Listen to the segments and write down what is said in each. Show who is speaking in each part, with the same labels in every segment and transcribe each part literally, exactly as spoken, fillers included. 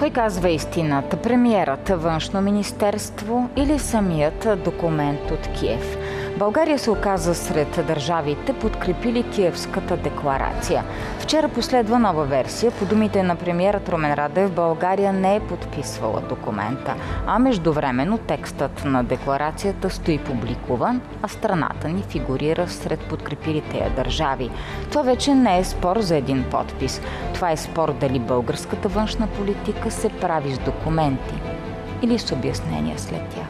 Speaker 1: Кой казва истината? Премиерът, Външно министерство или самият документ от Киев? България се оказа сред държавите, подкрепили Киевската декларация. Вчера последва нова версия. По думите на премиерът Румен Радев, България не е подписвала документа, а междувременно текстът на декларацията стои публикуван, а страната ни фигурира сред подкрепилите я държави. Това вече не е спор за един подпис. Това е спор дали българската външна политика се прави с документи или с обяснения след тях.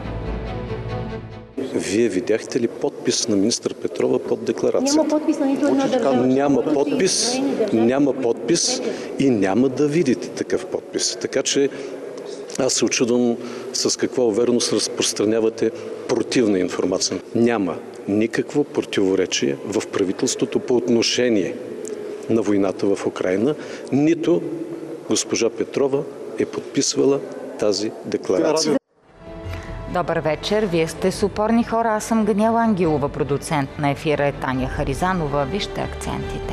Speaker 2: Вие видяхте ли подпис на министър Петрова под декларацията?
Speaker 3: Няма подпис на нито една държава.
Speaker 2: Няма подпис, няма подпис и няма да видите такъв подпис. Така че аз се очудвам с каква увереност разпространявате противна информация. Няма никакво противоречие в правителството по отношение на войната в Украйна, нито госпожа Петрова е подписвала тази декларация.
Speaker 1: Добър вечер, вие сте с упорни хора, аз съм Ганиела Ангелова, продуцент на ефира е Таня Харизанова. Вижте акцентите.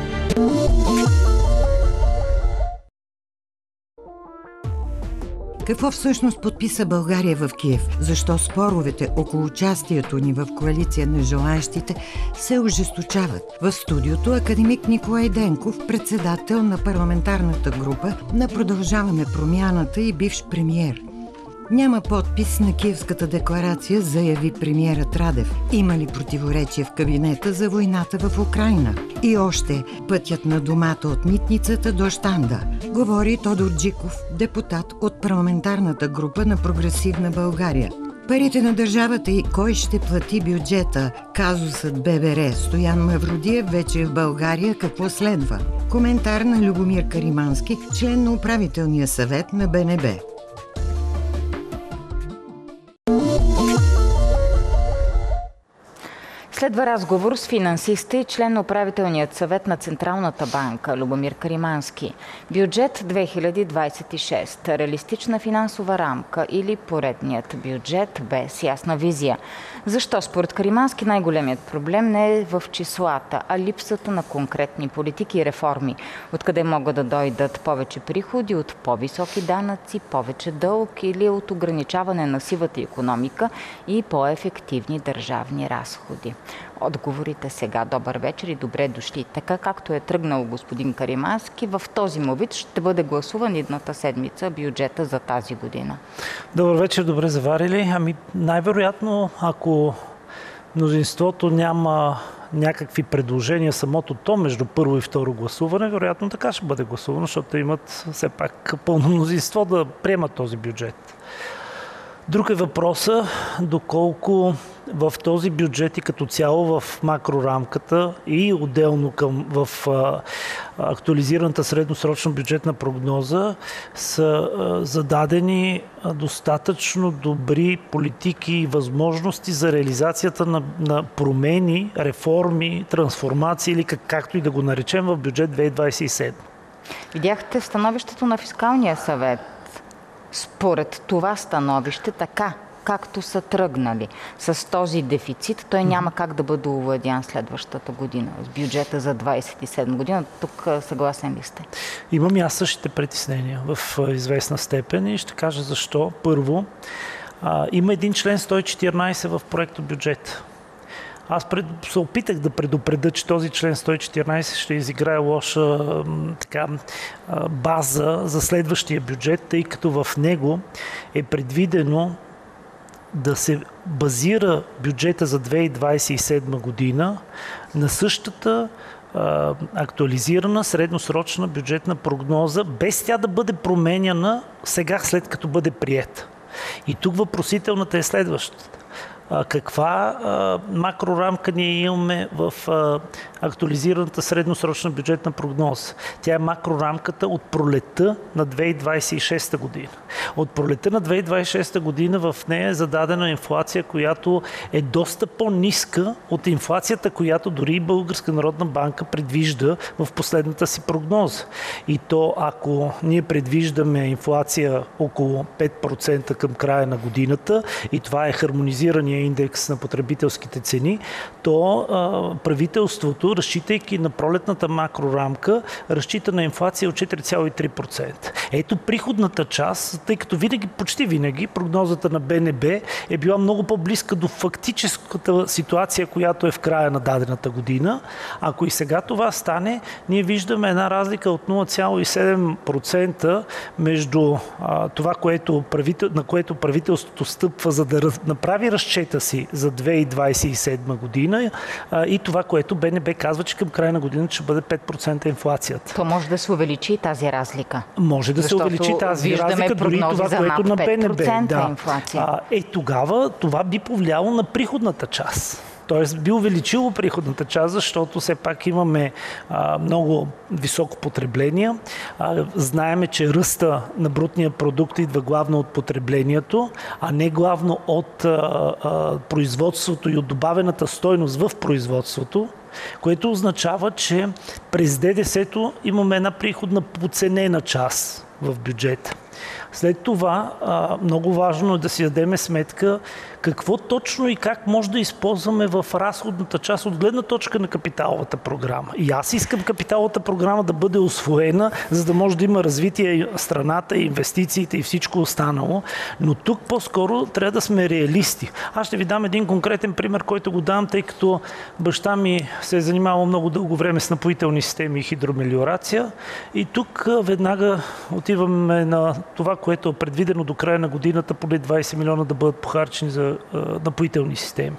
Speaker 4: Какво всъщност подписа България в Киев? Защо споровете около участието ни в коалиция на желаещите се ожесточават? В студиото академик Николай Денков, председател на парламентарната група на Продължаваме промяната и бивш премиер. Няма подпис на Киевската декларация, заяви премиерът Радев. Има ли противоречие в кабинета за войната в Украйна? И още пътят на домата от митницата до щанда. Говори Тодор Джиков, депутат от парламентарната група на Прогресивна България. Парите на държавата и кой ще плати бюджета? Казусът ББР. Стоян Мавродиев вече е в България. Какво следва? Коментар на Любомир Каримански, член на управителния съвет на БНБ.
Speaker 1: Следва разговор с финансиста и член на управителният съвет на Централната банка Любомир Каримански. Бюджет две хиляди двадесет и шеста. Реалистична финансова рамка или поредният бюджет без ясна визия. Защо според Каримански най-големият проблем не е в числата, а липсата на конкретни политики и реформи? Откъде могат да дойдат повече приходи от по-високи данъци, повече дълг или от ограничаване на сивата икономика и по-ефективни държавни разходи? Отговорите сега. Добър вечер и добре дошли. Така както е тръгнал господин Каримански, в този му вид ще бъде гласуван едната седмица бюджета за тази година.
Speaker 5: Добър вечер, добре заварили. Ами най-вероятно, ако мнозинството няма някакви предложения самото то между първо и второ гласуване, вероятно така ще бъде гласувано, защото имат все пак пълно мнозинство да приемат този бюджет. Друг е въпроса доколко в този бюджет и като цяло в макрорамката и отделно към, в а, актуализираната средносрочна бюджетна прогноза са а, зададени а, достатъчно добри политики и възможности за реализацията на, на промени, реформи, трансформации или как, както и да го наречем в бюджет две хиляди двадесет и седма.
Speaker 1: Видяхте становището на Фискалния съвет. Според това становище, така както са тръгнали с този дефицит, той няма как да бъде овладян следващата година с бюджета за двадесет и седма година. Тук съгласен ли сте?
Speaker 5: Имам и аз същите притеснения в известна степен и ще кажа защо. Първо, а, има един член сто и четиринадесет в проекто бюджет. Аз пред, се опитах да предупредя, че този член сто и четиринадесет ще изиграе лоша така, база за следващия бюджет, тъй като в него е предвидено да се базира бюджета за две хиляди двадесет и седма година на същата а, актуализирана средносрочна бюджетна прогноза, без тя да бъде променяна сега, след като бъде приета. И тук въпросителната е следващата. Каква а, макрорамка ние имаме в а, актуализираната средносрочна бюджетна прогноза? Тя е макрорамката от пролетта на две хиляди двадесет и шеста година. От пролетта на две хиляди двадесет и шеста година в нея е зададена инфлация, която е доста по-ниска от инфлацията, която дори и Българска народна банка предвижда в последната си прогноза. И то, ако ние предвиждаме инфлация около пет процента към края на годината, и това е хармонизиран инфлационния индекс на потребителските цени, то а, правителството, разчитайки на пролетната макрорамка, разчита на инфлация от четири цяло и три процента. Ето приходната част, тъй като винаги, почти винаги, прогнозата на Б Н Б е била много по-близка до фактическата ситуация, която е в края на дадената година. Ако и сега това стане, ние виждаме една разлика от нула цяло и седем процента между а, това, което правител, на което правителството стъпва, за да раз, направи разчета си за две хиляди двадесет и седма година а, и това, което Б Н Б казва, че към края на годината ще бъде пет процента инфлацията.
Speaker 1: То може да се увеличи тази разлика.
Speaker 5: Може да
Speaker 1: Защото
Speaker 5: се увеличи тази разлика, дори това, което на Б Н Б. Да.
Speaker 1: Инфлация.
Speaker 5: А, е, тогава това би повлияло на приходната част. Тоест би увеличило приходната част, защото все пак имаме а, много високо потребление. А, знаеме, че ръста на брутния продукт идва главно от потреблението, а не главно от а, а, производството и от добавената стойност в производството, което означава, че през Д Д С-то имаме една приходна подценена част в бюджета. След това много важно е да си дадем сметка какво точно и как може да използваме в разходната част от гледна точка на капиталовата програма. И аз искам капиталовата програма да бъде усвоена, за да може да има развитие страната, инвестициите и всичко останало, но тук по-скоро трябва да сме реалисти. Аз ще ви дам един конкретен пример, който го дам, тъй като баща ми се е занимавал много дълго време с напоителни системи и хидромелиорация и тук веднага отиваме на това, което е предвидено до края на годината, поне двадесет милиона да бъдат похарчени за напоителни системи.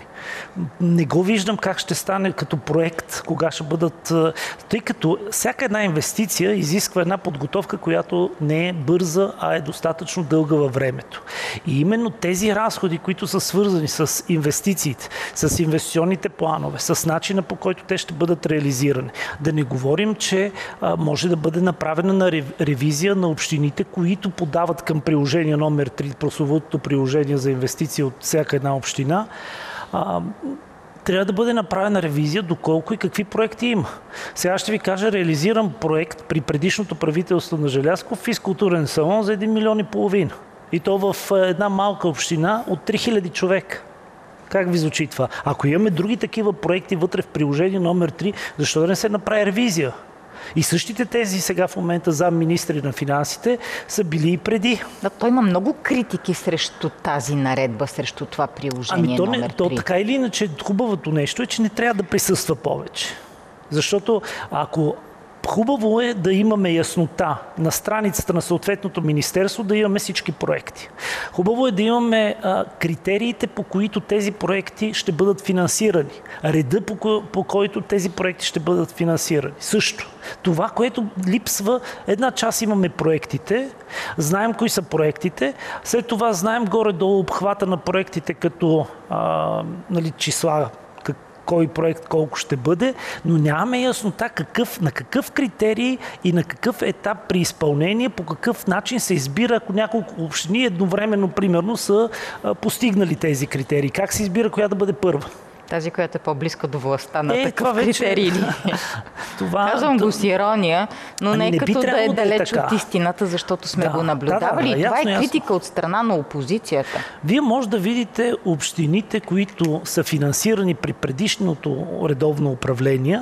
Speaker 5: Не го виждам как ще стане като проект, кога ще бъдат... Тъй като всяка една инвестиция изисква една подготовка, която не е бърза, а е достатъчно дълга във времето. И именно тези разходи, които са свързани с инвестициите, с инвестиционните планове, с начина, по който те ще бъдат реализирани. Да не говорим, че а, може да бъде направена на ревизия на общините, които подават към приложение номер три, прословутото приложение за инвестиции от всяка една община. А, трябва да бъде направена ревизия доколко и какви проекти има. Сега ще ви кажа, реализиран проект при предишното правителство на Желязков, физкултурен салон за един милион и половина. И то в една малка община от три хиляди човека. Как ви звучи това? Ако имаме други такива проекти вътре в приложение номер три, защо да не се направи ревизия? И същите тези сега в момента замминистри на финансите са били и преди.
Speaker 1: Да, той има много критики срещу тази наредба, срещу това приложение
Speaker 5: ами то,
Speaker 1: номер
Speaker 5: не,
Speaker 1: три.
Speaker 5: То така или иначе хубавото нещо е, че не трябва да присъства повече. Защото ако хубаво е да имаме яснота на страницата на съответното министерство, да имаме всички проекти. Хубаво е да имаме а, критериите, по които тези проекти ще бъдат финансирани. Реда, по, ко- по който тези проекти ще бъдат финансирани. Също. Това, което липсва, една част имаме проектите, знаем кои са проектите, след това знаем горе-долу обхвата на проектите като а, нали, числа, кой проект колко ще бъде, но нямаме яснота какъв, на какъв критерий и на какъв етап при изпълнение, по какъв начин се избира, ако няколко общини едновременно, примерно, са а, постигнали тези критерии. Как се избира коя да бъде първа?
Speaker 1: Тази, която е по-близка до властта на
Speaker 5: е,
Speaker 1: такъв
Speaker 5: вече...
Speaker 1: критерий.
Speaker 5: това...
Speaker 1: Казвам го с ирония, но ами не, не като да е далеч
Speaker 5: да е
Speaker 1: от истината, защото сме
Speaker 5: да,
Speaker 1: го наблюдавали.
Speaker 5: Да, да, да,
Speaker 1: това
Speaker 5: ясно,
Speaker 1: е критика
Speaker 5: ясно.
Speaker 1: от страна на опозицията.
Speaker 5: Вие може да видите общините, които са финансирани при предишното редовно управление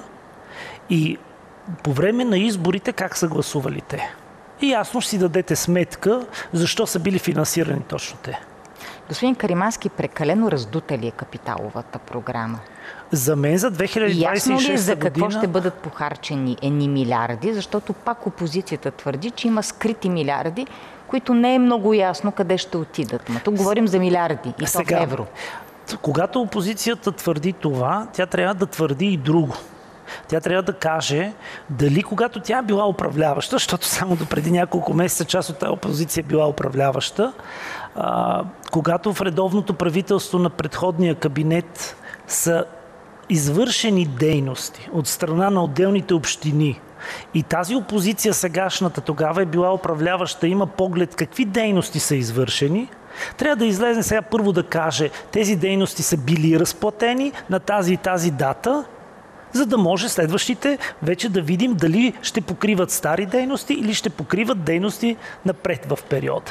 Speaker 5: и по време на изборите как са гласували те. И ясно ще си дадете сметка защо са били финансирани точно те.
Speaker 1: Господин Каримански, прекалено раздута ли е капиталовата програма?
Speaker 5: За мен за две хиляди двадесет и шеста
Speaker 1: ясно ли е за какво
Speaker 5: година...
Speaker 1: ще бъдат похарчени едни милиарди, защото пак опозицията твърди, че има скрити милиарди, които не е много ясно къде ще отидат. Но тук говорим за милиарди и
Speaker 5: Сега,
Speaker 1: то в евро.
Speaker 5: Когато опозицията твърди това, тя трябва да твърди и друго. Тя трябва да каже дали когато тя е била управляваща, защото само до преди няколко месеца част от тази опозиция е била управляваща, а, когато в редовното правителство на предходния кабинет са извършени дейности от страна на отделните общини и тази опозиция сегашната тогава е била управляваща, има поглед какви дейности са извършени, трябва да излезе сега първо да каже тези дейности са били разплатени на тази и тази дата, за да може следващите вече да видим дали ще покриват стари дейности или ще покриват дейности напред в периода.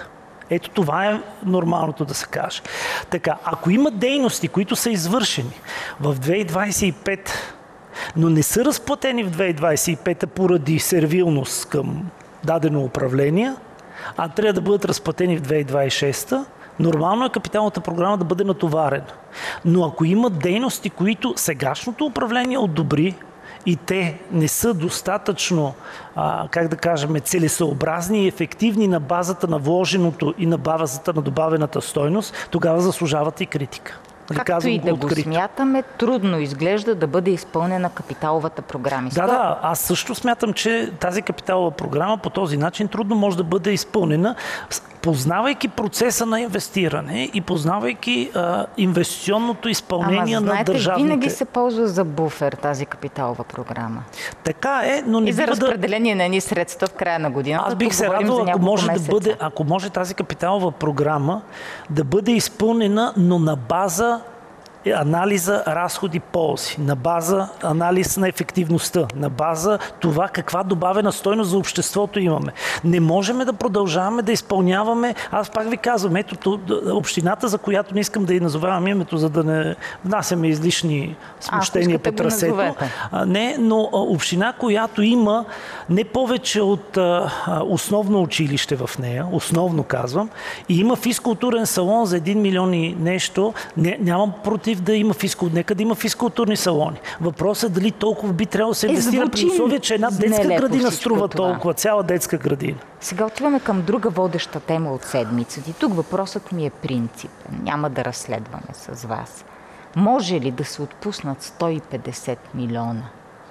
Speaker 5: Ето това е нормалното да се каже. Така, ако има дейности, които са извършени в две хиляди двадесет и пета, но не са разплатени в две хиляди двадесет и пета поради сервилност към дадено управление, а трябва да бъдат разплатени в две хиляди двадесет и шеста, нормално е капиталната програма да бъде натоварена. Но ако има дейности, които сегашното управление одобри и те не са достатъчно, а, как да кажем, целесъобразни и ефективни на базата на вложеното и на базата на добавената стойност, тогава заслужават и критика.
Speaker 1: Както и да го смятаме, трудно изглежда да бъде изпълнена капиталовата програма.
Speaker 5: Да, да, аз също смятам, че тази капиталова програма по този начин трудно може да бъде изпълнена, познавайки процеса на инвестиране и познавайки а, инвестиционното изпълнение
Speaker 1: Ама, знаете,
Speaker 5: на държавните...
Speaker 1: винаги се ползва за буфер тази капиталова програма.
Speaker 5: Така е, но не
Speaker 1: и за
Speaker 5: бива
Speaker 1: разпределение да... на едни средства в края на годината.
Speaker 5: Аз бих се радвал, ако може да бъде, ако може тази капиталова програма да бъде изпълнена, но на база анализа разходи-ползи, на база анализ на ефективността, на база това каква добавена стойност за обществото имаме. Не можем да продължаваме да изпълняваме, аз пак ви казвам, ето общината, за която не искам да й назовавам името, за да не внасяме излишни смущения по трасето. Не, но община, която има не повече от а, основно училище в нея, основно казвам, и има физкултурен салон за един милион и нещо, не, нямам против да има физкултурни, нека да има физкултурни салони. Въпросът е дали толкова би трябвало да се инвестира при условие, че една детска градина струва толкова, цяла детска градина.
Speaker 1: Сега отиваме към друга водеща тема от седмицата. И тук въпросът ми е принципен. Няма да разследваме с вас. Може ли да се отпуснат сто и петдесет милиона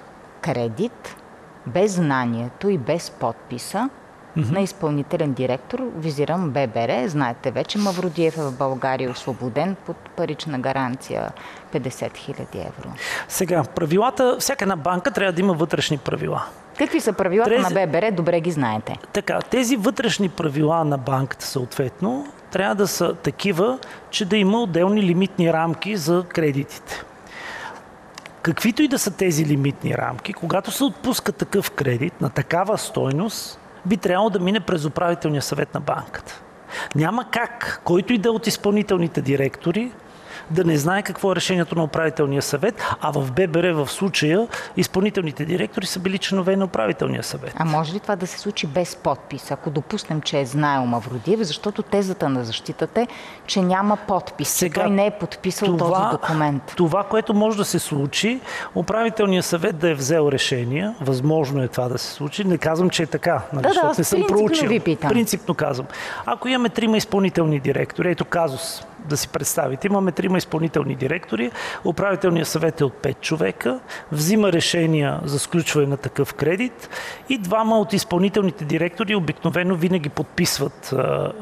Speaker 1: кредит без знанието и без подписа Mm-hmm. на изпълнителен директор, визирам Б Б Р. Знаете вече, Мавродиев е в България освободен под парична гаранция петдесет хиляди евро.
Speaker 5: Сега, правилата, всяка една банка трябва да има вътрешни правила.
Speaker 1: Какви са правилата Трез... на Б Б Р? Добре ги знаете.
Speaker 5: Така, тези вътрешни правила на банката съответно трябва да са такива, че да има отделни лимитни рамки за кредитите. Каквито и да са тези лимитни рамки, когато се отпуска такъв кредит на такава стойност, би трябвало да мине през управителния съвет на банката. Няма как, който и да е от изпълнителните директори, да не знае какво е решението на управителния съвет, а в Б Б Р в случая изпълнителните директори са били членове на управителния съвет.
Speaker 1: А може ли това да се случи без подпис, ако допуснем, че е знаел Мавродиев, защото тезата на защитата е, че няма подпис, Сега, че той не е подписал това, този документ?
Speaker 5: Това, което може да се случи, управителният съвет да е взел решение, възможно е това да се случи, не казвам, че е така, нали,
Speaker 1: да,
Speaker 5: защото
Speaker 1: да,
Speaker 5: не съм проучил.
Speaker 1: Принципно
Speaker 5: казвам. Ако имаме трима изпълнителни директори, ето казус, да си представите, имаме трима изпълнителни директори, управителният съвет е от пет човека, взима решения за сключване на такъв кредит и двама от изпълнителните директори обикновено винаги подписват.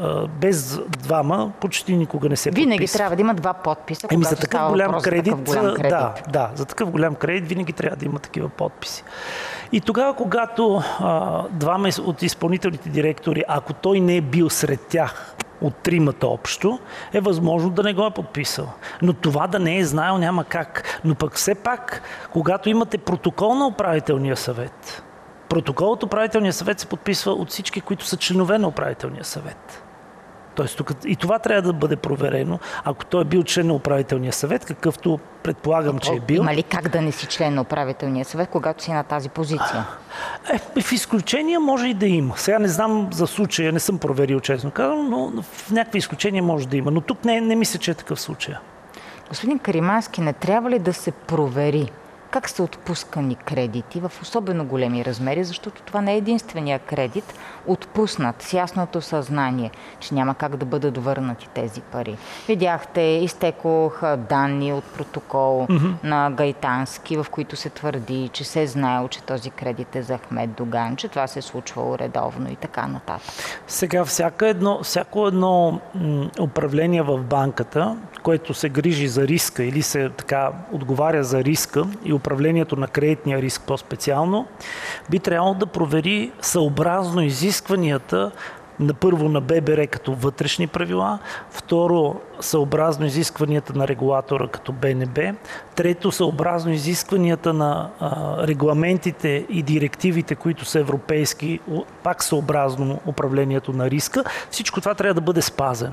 Speaker 5: Без двама почти никога не се подписва.
Speaker 1: Винаги трябва да има два подписа,
Speaker 5: Еми, за такъв голям кредит,
Speaker 1: за такъв голям кредит.
Speaker 5: Да, да, за такъв голям кредит винаги трябва да има такива подписи. И тогава, когато а, двама от изпълнителните директори, ако той не е бил сред тях, от тримата общо, е възможно да не го е подписал. Но това да не е знаел няма как. Но пък все пак, когато имате протокол на управителния съвет, протокол от управителния съвет се подписва от всички, които са членове на управителния съвет. Тоест, тук и това трябва да бъде проверено. Ако той е бил член на управителния съвет, какъвто предполагам, че е бил.
Speaker 1: Има ли как да не си член на управителния съвет, когато си на тази позиция?
Speaker 5: Е, в изключения може и да има. Сега не знам за случая, не съм проверил, честно казвам, но в някакви изключения може да има. Но тук не, не мисля, че е такъв случай.
Speaker 1: Господин Каримански, не трябва ли да се провери как са отпускани кредити в особено големи размери, защото това не е единствения кредит, отпуснат с ясното съзнание, че няма как да бъдат върнати тези пари. Видяхте, изтекох данни от протокол mm-hmm. на Гайтански, в които се твърди, че се е знаел, че този кредит е за Ахмед Доган, че това се е случвало редовно и така нататък.
Speaker 5: Сега, всяко едно, всяко едно м, управление в банката, което се грижи за риска или се така отговаря за риска и управлението на кредитния риск по-специално, би трябвало да провери съобразно изискванията на първо на Б Б Р като вътрешни правила, второ съобразно изискванията на регулатора като Б Н Б, трето съобразно изискванията на а, регламентите и директивите, които са европейски, пак съобразно управлението на риска. Всичко това трябва да бъде спазено.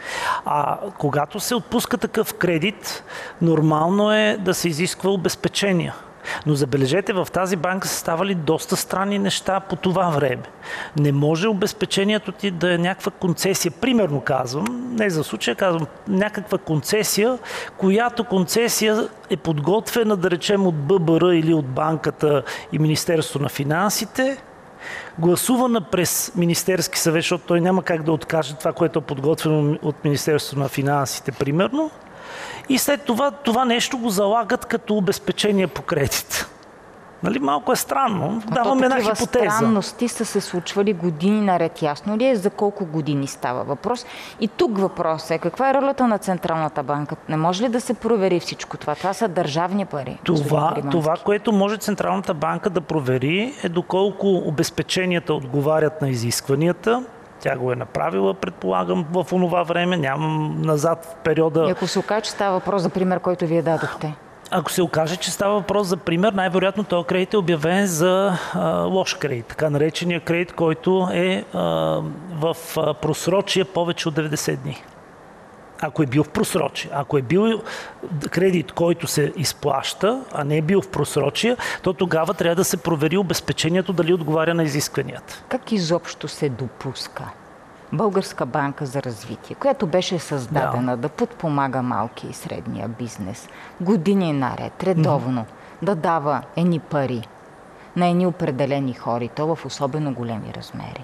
Speaker 5: А когато се отпуска такъв кредит, нормално е да се изисква обезпечения. Но забележете, в тази банка са ставали доста странни неща по това време. Не може обезпечението ти да е някаква концесия. Примерно казвам, не за случая, казвам някаква концесия, която концесия е подготвена, да речем, от Б Б Р или от банката и Министерство на финансите, гласувана през Министерски съвет, защото той няма как да откаже това, което е подготвено от Министерство на финансите, примерно. И след това това нещо го залагат като обезпечение по кредит. Нали, малко е странно. Давам една хипотеза.
Speaker 1: Такива странности са се случвали години наред. Ясно ли е за колко години става въпрос? И тук въпрос е, каква е ролята на Централната банка? Не може ли да се провери всичко това? Това са държавни пари.
Speaker 5: Това, това, което може Централната банка да провери, е доколко обезпеченията отговарят на изискванията. Тя го е направила, предполагам, в онова време, нямам назад в периода.
Speaker 1: И ако се окаже, че става въпрос за пример, който вие дадохте?
Speaker 5: Ако се окаже, че става въпрос за пример, най-вероятно този кредит е обявен за а, лош кредит, така наречения кредит, който е а, в а, просрочие повече от деветдесет дни. Ако е бил в просрочие, ако е бил кредит, който се изплаща, а не е бил в просрочие, то тогава трябва да се провери обезпечението дали отговаря на изискванията.
Speaker 1: Как изобщо се допуска Българска банка за развитие, която беше създадена да, да подпомага малки и средния бизнес, години наред, редовно, mm-hmm. да дава едни пари на едни определени хора, и то в особено големи размери?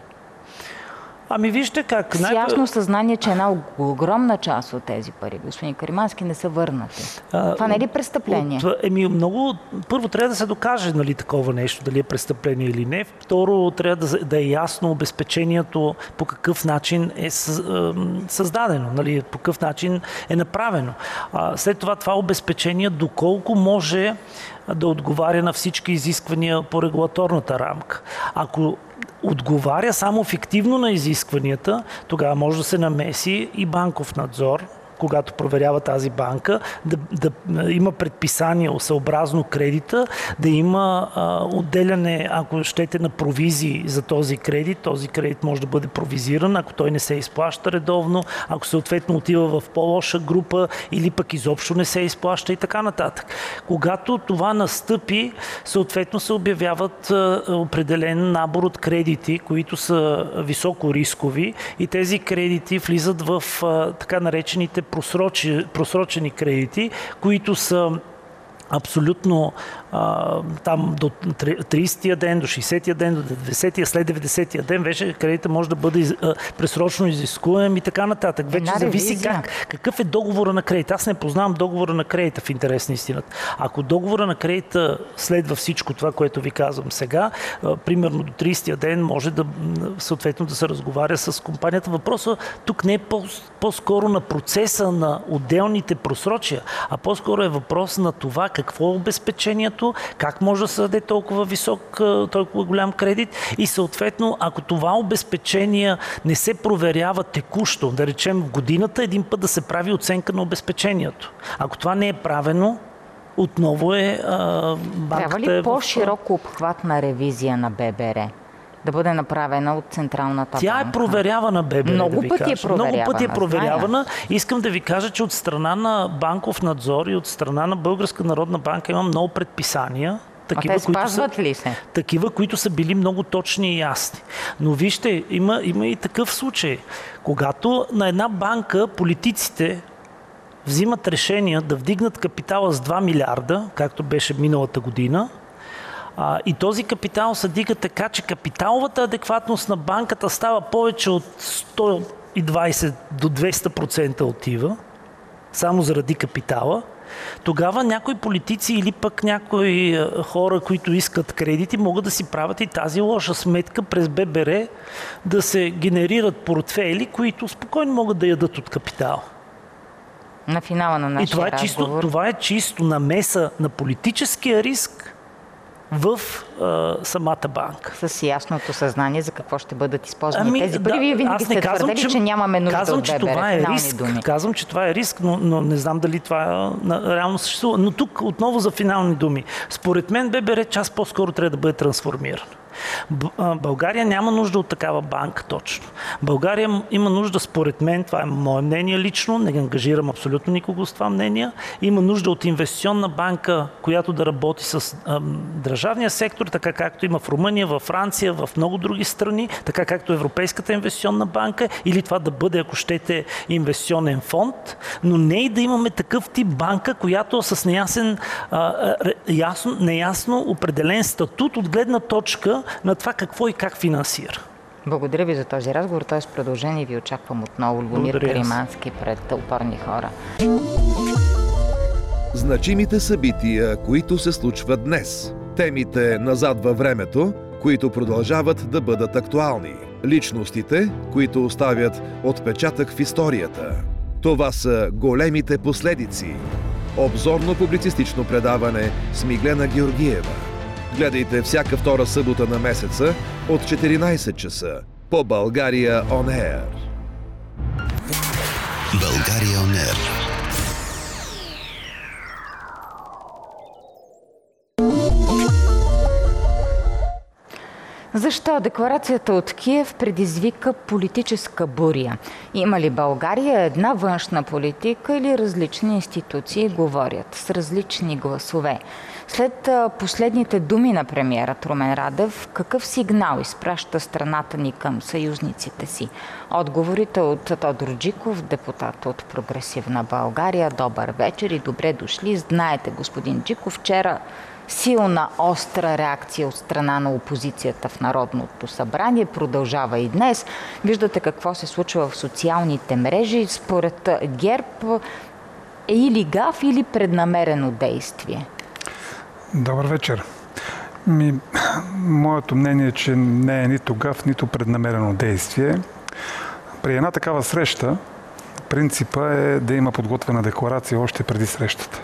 Speaker 5: Ами вижте как...
Speaker 1: С ясно съзнание, че една огромна част от тези пари, господин Каримански, не са върнати. А, това не е ли престъпление?
Speaker 5: От, еми много... Първо трябва да се докаже, нали, такова нещо, дали е престъпление или не. Второ, трябва да, да е ясно обезпечението по какъв начин е създадено, нали, по какъв начин е направено. А, след това това обезпечение доколко може да отговаря на всички изисквания по регулаторната рамка. Ако отговаря само фиктивно на изискванията, тогава може да се намеси и банков надзор, когато проверява тази банка, да, да има предписания съобразно кредита, да има а, отделяне, ако щете, на провизии за този кредит. Този кредит може да бъде провизиран, ако той не се изплаща редовно, ако съответно отива в по-лоша група или пък изобщо не се изплаща и така нататък. Когато това настъпи, съответно се обявяват а, определен набор от кредити, които са високо рискови, и тези кредити влизат в а, така наречените Просрочи, просрочени кредити, които са абсолютно а, там до тридесетия ден, до шейсетия ден, до деветдесетия, след деветдесетия ден вече кредита може да бъде а, пресрочно изискуем и така нататък. Вече зависи как, какъв е договора на кредита. Аз не познавам договора на кредита, в интерес на истината. Ако договора на кредита следва всичко това, което ви казвам сега, а, примерно до тридесетия ден може да съответно да се разговаря с компанията. Въпросът тук не е по- по-скоро на процеса на отделните просрочия, а по-скоро е въпрос на това какво е обезпечението, как може да се даде толкова висок, толкова голям кредит и съответно, ако това обезпечение не се проверява текущо, да речем в годината, един път да се прави оценка на обезпечението. Ако това не е правено, отново е а, банката...
Speaker 1: Трябва ли
Speaker 5: е
Speaker 1: по-широко обхватна ревизия на Б Б Р да бъде направена от Централната
Speaker 5: Тя
Speaker 1: банка?
Speaker 5: Тя е проверявана, Б Б Р,
Speaker 1: Много
Speaker 5: да ви
Speaker 1: пъти
Speaker 5: кажа.
Speaker 1: е проверявана.
Speaker 5: Много пъти е проверявана.
Speaker 1: Зная.
Speaker 5: Искам да ви кажа, че от страна на банков надзор и от страна на Българска народна банка има много предписания. Такива,
Speaker 1: а те спазват
Speaker 5: които са,
Speaker 1: ли се?
Speaker 5: Такива, които са били много точни и ясни. Но вижте, има, има и такъв случай. Когато на една банка политиците взимат решения да вдигнат капитала с два милиарда, както беше миналата година, А, и този капитал се дига така, че капиталовата адекватност на банката става повече от сто и двадесет до двеста процента отива, само заради капитала. Тогава някои политици или пък някои хора, които искат кредити, могат да си правят и тази лоша сметка през Б Б Р да се генерират портфейли, които спокойно могат да ядат от капитала.
Speaker 1: На финала на нашия
Speaker 5: и това е, чисто, това е чисто намеса на политическия риск в а, самата банка.
Speaker 1: С ясното съзнание за какво ще бъдат използвани
Speaker 5: ами,
Speaker 1: тези
Speaker 5: да,
Speaker 1: пари. Вие винаги сте
Speaker 5: казвам,
Speaker 1: твърдели, че,
Speaker 5: че
Speaker 1: нямаме нужда
Speaker 5: казвам,
Speaker 1: от
Speaker 5: че
Speaker 1: ББР.
Speaker 5: това е
Speaker 1: Финални
Speaker 5: риск.
Speaker 1: думи.
Speaker 5: Казвам, че това е риск, но, но не знам дали това на, реално съществува. Но тук отново за финални думи. Според мен ББР част по-скоро трябва да бъде трансформиран. България няма нужда от такава банка точно. България има нужда, според мен, това е мое мнение лично, не ангажирам абсолютно никого с това мнение, има нужда от инвестиционна банка, която да работи с а, държавния сектор, така както има в Румъния, във Франция, в много други страни, така както Европейската инвестиционна банка, или това да бъде, ако щете, инвестиционен фонд, но не и да имаме такъв тип банка, която с неясен, а, ясно, неясно определен статут от гледна точка на това какво и как финансира.
Speaker 1: Благодаря ви за този разговор. Той е с продължение. Ви очаквам отново. Любомир Каримански пред Опорни хора.
Speaker 3: Значимите събития, които се случват днес. Темите назад във времето, които продължават да бъдат актуални. Личностите, които оставят отпечатък в историята. Това са големите последици. Обзорно-публицистично предаване с Миглена Георгиева. Гледайте всяка втора събота на месеца от четиринайсет часа по България On Air.
Speaker 6: България On Air.
Speaker 1: Защо декларацията от Киев предизвика политическа буря? Има ли България една външна политика или различни институции говорят с различни гласове? След последните думи на премиера Румен Радев, какъв сигнал изпраща страната ни към съюзниците си? Отговорите от Тодор Джиков, депутат от Прогресивна България. Добър вечер и добре дошли. Знаете, господин Джиков, вчера силна, остра реакция от страна на опозицията в Народното събрание продължава и днес. Виждате какво се случва в социалните мрежи. Според ГЕРБ е или гаф, или преднамерено действие?
Speaker 7: Добър вечер. Ми, моето мнение е, че не е нито гаф, нито преднамерено действие. При една такава среща принципа е да има подготвена декларация още преди срещата.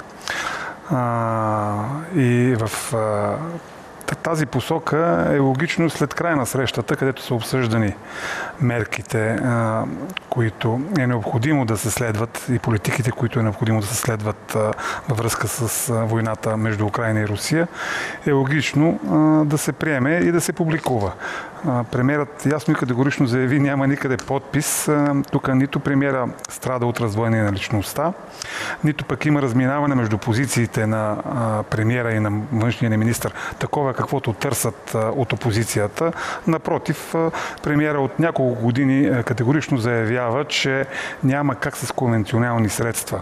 Speaker 7: А, и в а, тази посока е логично след края на срещата, където са обсъждани мерките, а, които е необходимо да се следват и политиките, които е необходимо да се следват а, във връзка с а, войната между Украйна и Русия, е логично а, да се приеме и да се публикува. А, премиерът ясно и категорично заяви, няма никъде подпис. А, тук нито премиера страда от раздвоение на личността, нито пък има разминаване между позициите на а, премиера и на външния министър, такова каквото търсят а, от опозицията. Напротив, а, премиера от няколко години а, категорично заявява, че няма как с конвенционални средства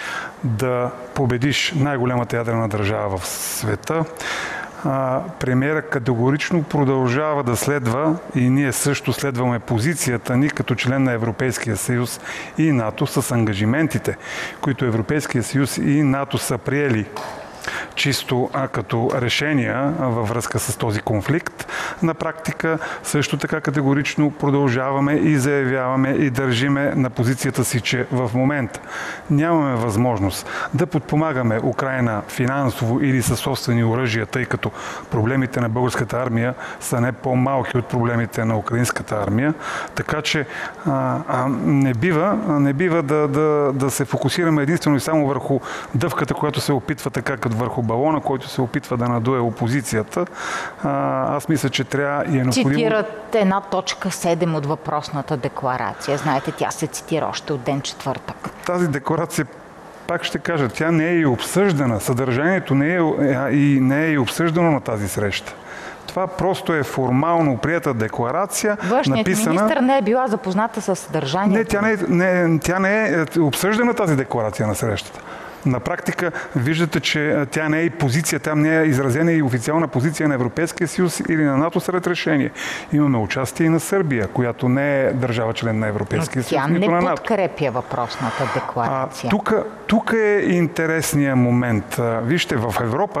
Speaker 7: да победиш най-голямата ядрена държава в света. Премиера категорично продължава да следва и ние също следваме позицията ни като член на Европейския съюз и НАТО с ангажиментите, които Европейския съюз и НАТО са приели чисто а, като решения а, във връзка с този конфликт. На практика също така категорично продължаваме и заявяваме и държиме на позицията си, че в момента нямаме възможност да подпомагаме Украйна финансово или със собствени оръжия, тъй като проблемите на българската армия са не по-малки от проблемите на украинската армия. Така че а, а, не бива, не бива да, да, да се фокусираме единствено и само върху дъвката, която се опитва така като върху балона, който се опитва да надуе опозицията. А, аз мисля, че трябва и е необходимо...
Speaker 1: Цитират една точка седем от въпросната декларация. Знаете, тя се цитира още от ден четвъртък.
Speaker 7: Тази декларация, пак ще кажа, тя не е и обсъждана. Съдържанието не е и, не е и обсъждано на тази среща. Това просто е формално прията декларация,
Speaker 1: Външният
Speaker 7: написана...
Speaker 1: министър не е била запозната с съдържанието.
Speaker 7: Не, тя не, не, тя не е обсъждана тази декларация на срещата. На практика виждате, че тя не е и позиция, там не е изразена и официална позиция на Европейския съюз или на НАТО сред решение. Имаме участие и на Сърбия, която не е държава член на Европейския съюз, нито на НАТО.
Speaker 1: Тя не подкрепя въпросната декларация.
Speaker 7: Тук, тук е интересният момент. Вижте, в Европа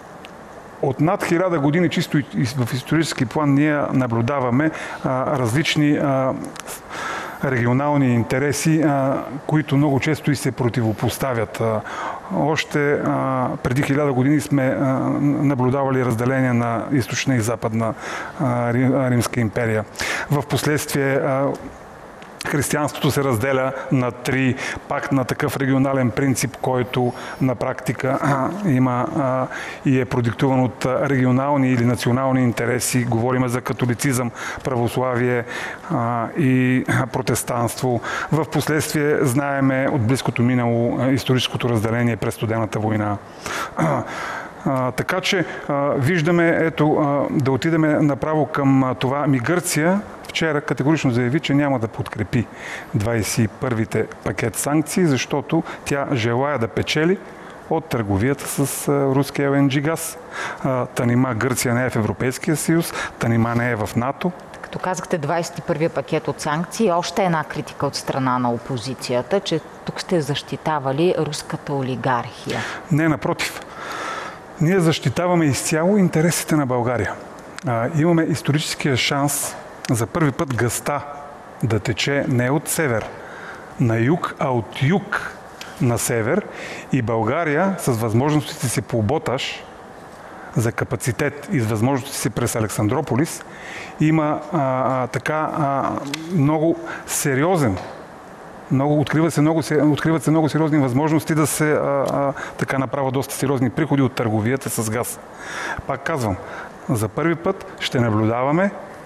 Speaker 7: от над хиляда години, чисто и в исторически план, ние наблюдаваме а, различни а, регионални интереси, които много често и се противопоставят. Още преди хиляда години сме наблюдавали разделение на източна и западна Римска империя. В последствие християнството се разделя на три, пак на такъв регионален принцип, който на практика а, има а, и е продиктуван от регионални или национални интереси. Говорим за католицизъм, православие а, и протестанство. В последствие знаеме от близкото минало историческото разделение през Студената война. А, А, така че а, виждаме, ето, а, да отидем направо към а, това. Ми Гърция вчера категорично заяви, че няма да подкрепи двадесет и първите пакет санкции, защото тя желая да печели от търговията с а, руския Ел Ен Джи газ. А, та нима Гърция не е в Европейския съюз, та нима не е в НАТО.
Speaker 1: Като казахте двадесет и първия пакет от санкции, още една критика от страна на опозицията, че тук сте защитавали руската олигархия.
Speaker 7: Не, напротив. Ние защитаваме изцяло интересите на България. А, имаме историческия шанс за първи път газта да тече не от север на юг, а от юг на север, и България с възможностите си по Боташ за капацитет и с възможностите си през Александрополис има а, а, така а, много сериозен Много, откриват, се много, откриват се много сериозни възможности да се а, а, така направят доста сериозни приходи от търговията с газ. Пак казвам, за първи път ще наблюдаваме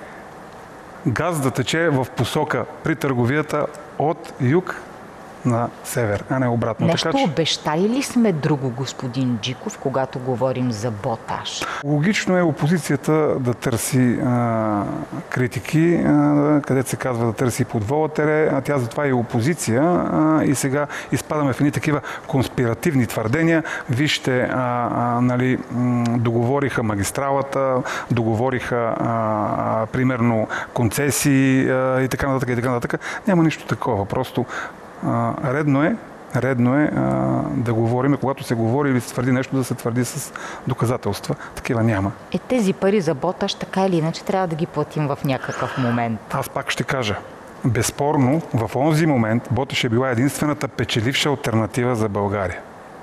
Speaker 7: газ да тече в посока при търговията от юг на север, а не обратно.
Speaker 1: Нещо
Speaker 7: така, че...
Speaker 1: обещали ли сме друго, господин Джиков, когато говорим за Боташ?
Speaker 7: Логично е опозицията да търси а, критики, а, където се казва да търси под вола тере, а тя затова е опозиция, а, и сега изпадаме в едни такива конспиративни твърдения. Вижте, а, а, нали, договориха магистралата, договориха а, а, примерно концесии а, и така нататък, и така нататък. Няма нищо такова, просто Uh, редно е, редно е uh, да говорим, когато се говори или се твърди нещо, да се твърди с доказателства. Такива няма.
Speaker 1: Е, тези пари за Боташ така или иначе трябва да ги платим в някакъв момент.
Speaker 7: Аз пак ще кажа. Безспорно, в онзи момент Боташ е била единствената печеливша алтернатива за България.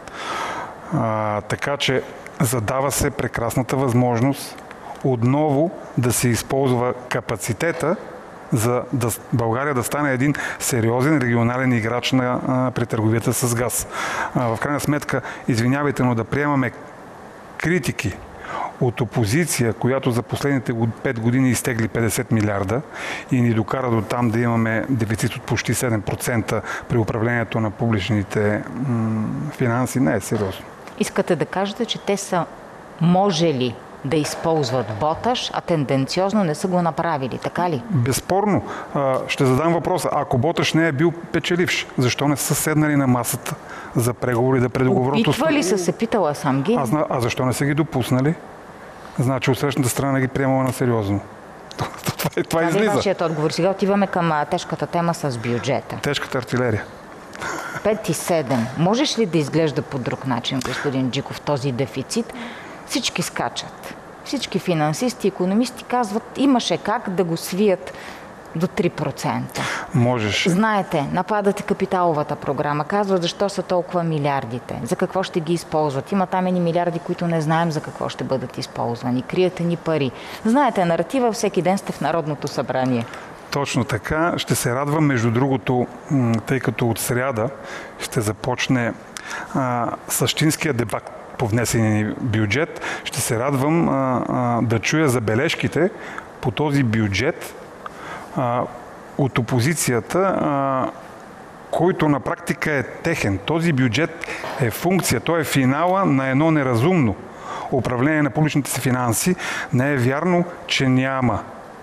Speaker 7: Uh, така че задава се прекрасната възможност отново да се използва капацитета, за да България да стане един сериозен регионален играч на, а, при търговията с газ. А, в крайна сметка, извинявайте, но да приемаме критики от опозиция, която за последните пет години изтегли петдесет милиарда и ни докара до там да имаме дефицит от почти седем процента при управлението на публичните м- финанси, не е сериозно.
Speaker 1: Искате да кажете, че те са можели да използват Боташ, а тенденциозно не са го направили, така ли?
Speaker 7: Безспорно. Ще задам въпроса. Ако Боташ не е бил печеливш, защо не са седнали на масата за преговори да предоговорят?
Speaker 1: Опитвали са се, питала съм ги.
Speaker 7: А, а защо не са ги допуснали? Значи от срещната страна не ги приемала на сериозно. Това, това, това излиза. Това е
Speaker 1: вашият отговор. Сега отиваме към тежката тема с бюджета.
Speaker 7: Тежката артилерия.
Speaker 1: пет и седем. Можеш ли да изглежда по друг начин, господин Джиков, този дефицит? Всички скачат. Всички финансисти, икономисти казват, имаше как да го свият до три процента.
Speaker 7: Можеш.
Speaker 1: Знаете, нападате капиталовата програма, казват защо са толкова милиардите, за какво ще ги използват. Има там едни милиарди, които не знаем за какво ще бъдат използвани. Криете ни пари. Знаете, наратива, всеки ден сте в Народното събрание.
Speaker 7: Точно така. Ще се радвам, между другото, тъй като от сряда ще започне а, същинския дебат по внесения бюджет. Ще се радвам а, а, да чуя забележките по този бюджет а, от опозицията, а, който на практика е техен. Този бюджет е функция, той е финала на едно неразумно управление на публичните си финанси. Не е вярно, че няма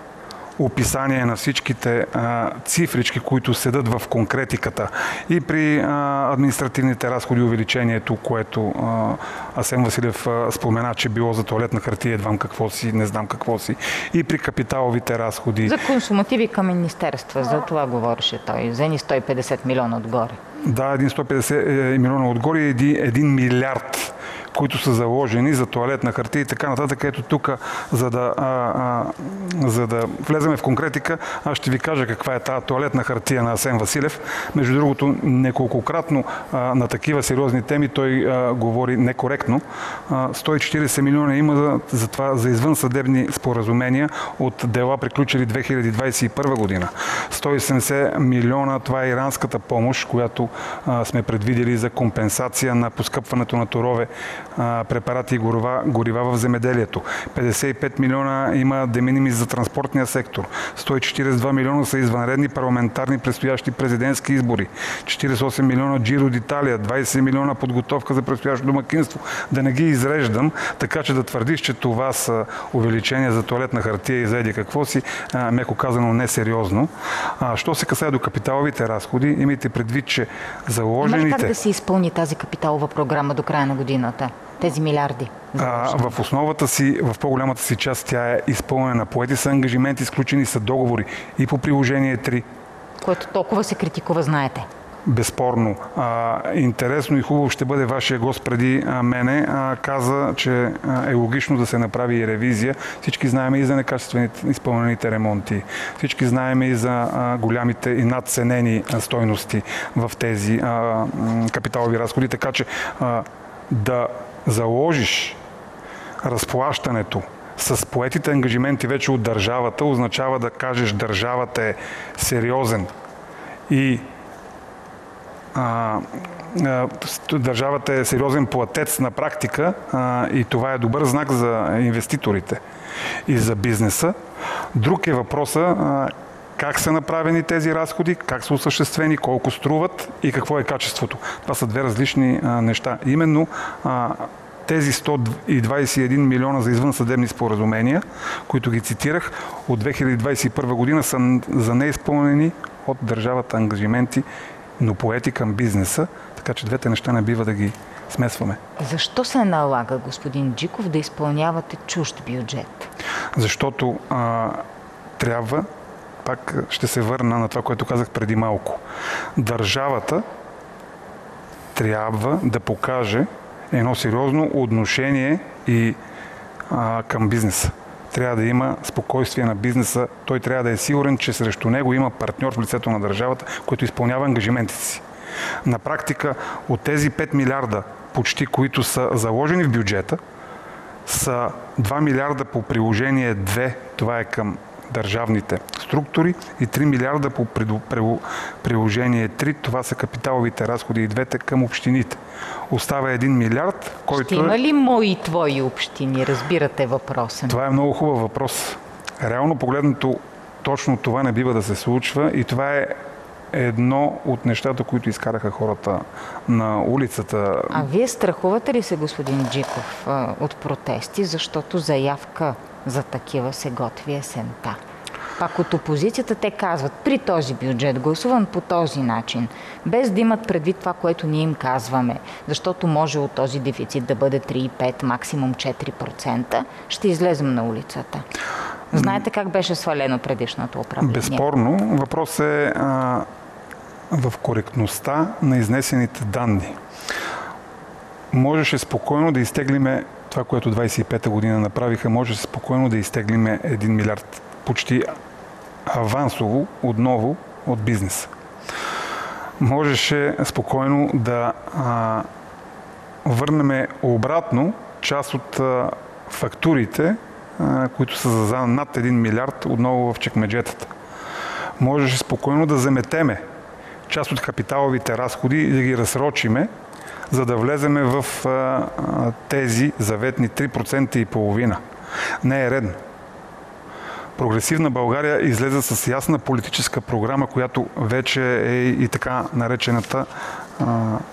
Speaker 7: описание на всичките а, цифрички, които седат в конкретиката. И при а, административните разходи увеличението, което а, Асен Василев а, спомена, че било за тоалетна хартия, едвам какво си, не знам какво си. И при капиталовите разходи.
Speaker 1: За консумативи към министерства, за това говореше той. За едни сто и петдесет милиона отгоре.
Speaker 7: Да, един сто и петдесет милиона отгоре и един, един милиард, които са заложени за тоалетна хартия и така нататък. Ето тук, за да, а, а, за да влеземе в конкретика, аз ще ви кажа каква е тази тоалетна хартия на Асен Василев. Между другото, неколкократно а, на такива сериозни теми той а, говори некоректно. А, сто и четиридесет милиона има за, за това, за извънсъдебни споразумения от дела, приключили две хиляди двадесет и първа година. сто и седемдесет милиона, това е иранската помощ, която а, сме предвидели за компенсация на поскъпването на торове, а, препарати и горива, горива в земеделието. петдесет и пет милиона има де минимис за транспортния сектор. сто и четиридесет и два милиона са извънредни парламентарни предстоящи президентски избори. четиридесет и осем милиона Джиро d'Italia, двадесет милиона подготовка за предстоящо домакинство. Да не ги изреждам, така че да твърдиш, че това са увеличения за тоалетна хартия и за еди какво си, а, меко казано несериозно. А, що се касае до капиталовите разходи, имайте предвид, че заложените...
Speaker 1: Има ли как да се изпълни тази капиталова програма до края на годината? Тези милиарди?
Speaker 7: А, в основата си, в по-голямата си част, тя е изпълнена. Поети са ангажименти, изключени са договори и по приложение три.
Speaker 1: Което толкова се критикува, знаете.
Speaker 7: Безспорно. А, интересно и хубаво ще бъде вашия гост преди а, мене. А, каза, че а, е логично да се направи и ревизия. Всички знаем и за некачествените изпълнените ремонти. Всички знаем и за а, голямите и надценени а, стойности в тези а, м, капиталови разходи. Така че а, да заложиш разплащането с поетите ангажименти вече от държавата, означава да кажеш, държавата е сериозен и а, а, държавата е сериозен платец на практика а, и това е добър знак за инвеститорите и за бизнеса. Друг е въпроса а, как са направени тези разходи, как са осъществени, колко струват и какво е качеството. Това са две различни а, неща. Именно а, тези сто и двадесет и един милиона за извънсъдебни споразумения, които ги цитирах, от две хиляди двадесет и първа година са за неизпълнени от държавата ангажименти, но поети към бизнеса, така че двете неща не бива да ги смесваме.
Speaker 1: Защо се налага, господин Джиков, да изпълнявате чужд бюджет?
Speaker 7: Защото а, трябва, пак ще се върна на това, което казах преди малко. Държавата трябва да покаже едно сериозно отношение и а, към бизнеса. Трябва да има спокойствие на бизнеса. Той трябва да е сигурен, че срещу него има партньор в лицето на държавата, който изпълнява ангажиментите си. На практика от тези пет милиарда, почти които са заложени в бюджета, са два милиарда по приложение две, това е към държавните структури, и три милиарда по приложение три, това са капиталовите разходи и двете към общините. Остава един милиард, който
Speaker 1: Ще има ли мои твои общини? Разбирате въпроса.
Speaker 7: Това е много хубав въпрос. Реално погледнато, точно това не бива да се случва и това е едно от нещата, които изкараха хората на улицата.
Speaker 1: А вие страхувате ли се, господин Джиков, от протести, защото заявка за такива се готви есента? Пак от опозицията те казват, при този бюджет, гласуван по този начин, без да имат предвид това, което ние им казваме, защото може от този дефицит да бъде три и пет, максимум четири процента, ще излезем на улицата. Знаете как беше свалено предишното управление?
Speaker 7: Безспорно. Въпрос е а, в коректността на изнесените данни. Можеше спокойно да изтеглиме това, което двадесет и пета година направиха, може спокойно да изтеглиме един милиард почти авансово отново от бизнеса. Можеше спокойно да а, върнем обратно част от а, фактурите, а, които са за над един милиард отново в чекмеджетата. Можеше спокойно да заметеме част от капиталовите разходи и да ги разсрочиме, за да влеземе в а, тези заветни три процента и половина. Не е редно. Прогресивна България излезе с ясна политическа програма, която вече е и така наречената а,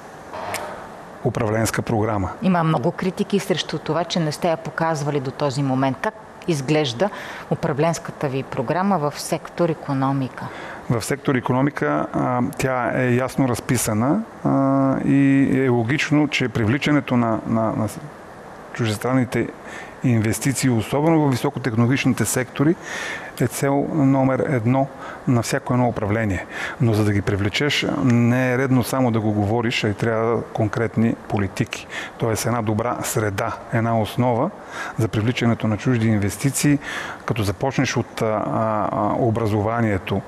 Speaker 7: управленска програма.
Speaker 1: Има много критики срещу това, че не сте я показвали до този момент. Как изглежда управленската ви програма в сектор икономика?
Speaker 7: В сектор икономика а, тя е ясно разписана а, и е логично, че привличането на, на, на чуждестранните и инвестиции, особено в високотехнологичните сектори, е цел номер едно на всяко едно управление. Но за да ги привлечеш, не е редно само да го говориш, а и трябва конкретни политики. Тоест една добра среда, една основа за привличането на чужди инвестиции, като започнеш от а, а, образованието,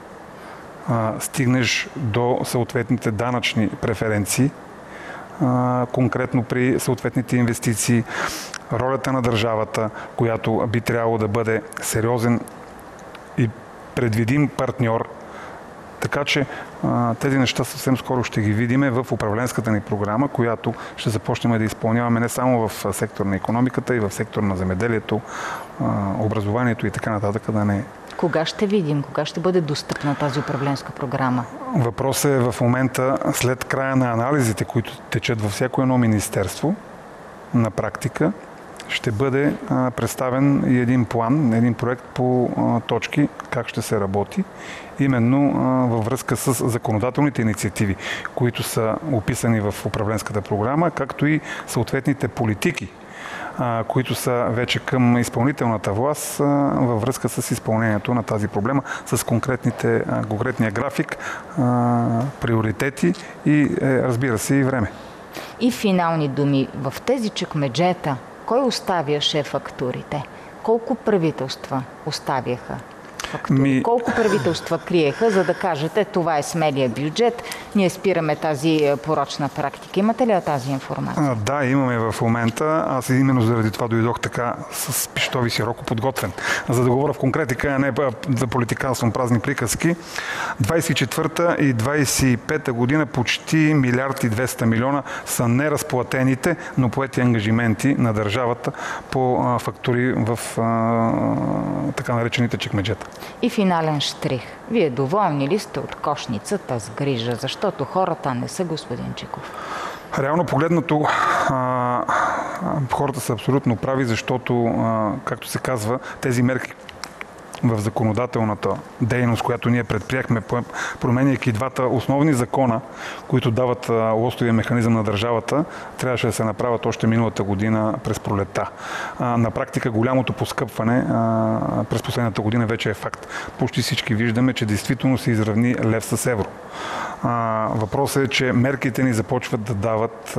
Speaker 7: а, стигнеш до съответните данъчни преференции, а, конкретно при съответните инвестиции, ролята на държавата, която би трябвало да бъде сериозен и предвидим партньор. Така че а, тези неща съвсем скоро ще ги видиме в управленската ни програма, която ще започнем да изпълняваме не само в сектор на икономиката, и в сектор на земеделието, а, образованието и така нататък. Да не...
Speaker 1: Кога ще видим? Кога ще бъде достъпна тази управленска програма?
Speaker 7: Въпросът е в момента, след края на анализите, които течат във всяко едно министерство, на практика, ще бъде а, представен и един план, един проект по а, точки, как ще се работи, именно а, във връзка с законодателните инициативи, които са описани в управленската програма, както и съответните политики, а, които са вече към изпълнителната власт а, във връзка с изпълнението на тази проблема, с конкретните, а, конкретния график, а, приоритети и, е, разбира се, и време.
Speaker 1: И финални думи. В тези чекмеджета кой оставяше фактурите? Колко правителства оставяха фактури? Ми... Колко правителства криеха, за да кажете, това е смелия бюджет, ние спираме тази порочна практика? Имате ли тази информация?
Speaker 7: А, да, имаме в момента. Аз именно заради това дойдох така с пищови широко подготвен. За да говоря в конкретика, а не да политиканствам празни приказки. двайсет и четвърта и двайсет и пета година почти милиард и двеста милиона са неразплатените, но поети ангажименти на държавата по а, фактури в а, така наречените чекмеджета.
Speaker 1: И финален штрих. Вие доволни ли сте от кошницата с грижа? Защото хората не са, господин Чиков.
Speaker 7: Реално погледнато, а, хората са абсолютно прави, защото, а, както се казва, тези мерки в законодателната дейност, която ние предприехме, променяйки двата основни закона, които дават лостовия механизъм на държавата, трябваше да се направят още миналата година през пролетта. На практика голямото поскъпване през последната година вече е факт. Почти всички виждаме, че действително се изравни лев с евро. Въпросът е, че мерките ни започват да дават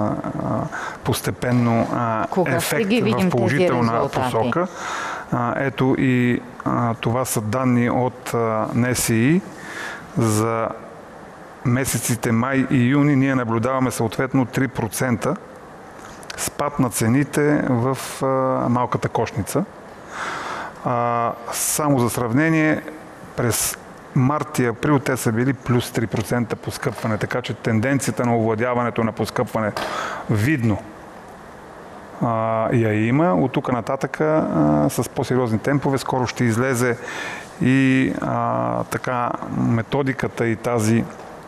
Speaker 7: постепенно ефект в положителна посока. Ето и а, това са данни от а, НСИ за месеците май и юни. Ние наблюдаваме съответно три процента спад на цените в а, малката кошница. А, само за сравнение, през март и април те са били плюс три процента поскъпване, така че тенденцията на овладяването на поскъпване видно Uh, я има. От тук нататък uh, с по-сериозни темпове скоро ще излезе и uh, така методиката и тази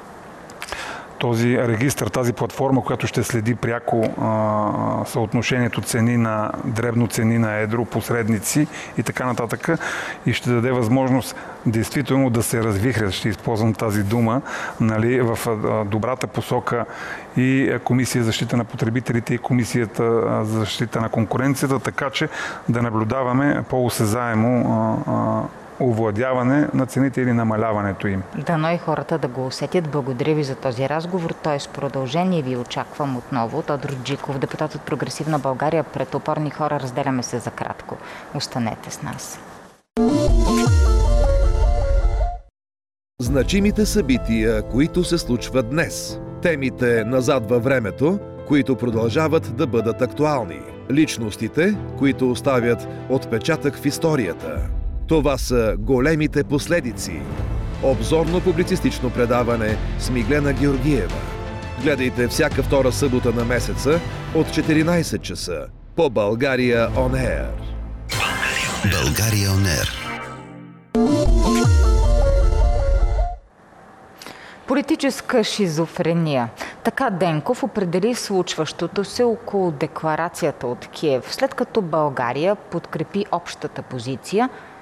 Speaker 7: този регистър, тази платформа, която ще следи пряко а, съотношението цени на дребно, цени на едро, посредници и така нататък, и ще даде възможност действително да се развихря, ще използвам тази дума, нали, в а, добрата посока и Комисия за защита на потребителите и Комисията за защита на конкуренцията, така че да наблюдаваме по-осезаемо а, а, овладяване на цените или намаляването им.
Speaker 1: Дано и хората да го усетят. Благодаря ви за този разговор. Той е с продължение. Ви очаквам отново. Тодор Джиков, депутат от Прогресивна България. Пред опорни хора разделяме се за кратко. Останете с нас.
Speaker 3: Значимите събития, които се случват днес. Темите назад във времето, които продължават да бъдат актуални. Личностите, които оставят отпечатък в историята. Това са големите последици. Обзорно-публицистично предаване с Миглена Георгиева. Гледайте всяка втора събота на месеца от четиринайсет часа по България Он Ер.
Speaker 6: България Он Ер.
Speaker 1: Политическа шизофрения. Така Денков определи случващото се около декларацията от Киев, след като България подкрепи общата позиция,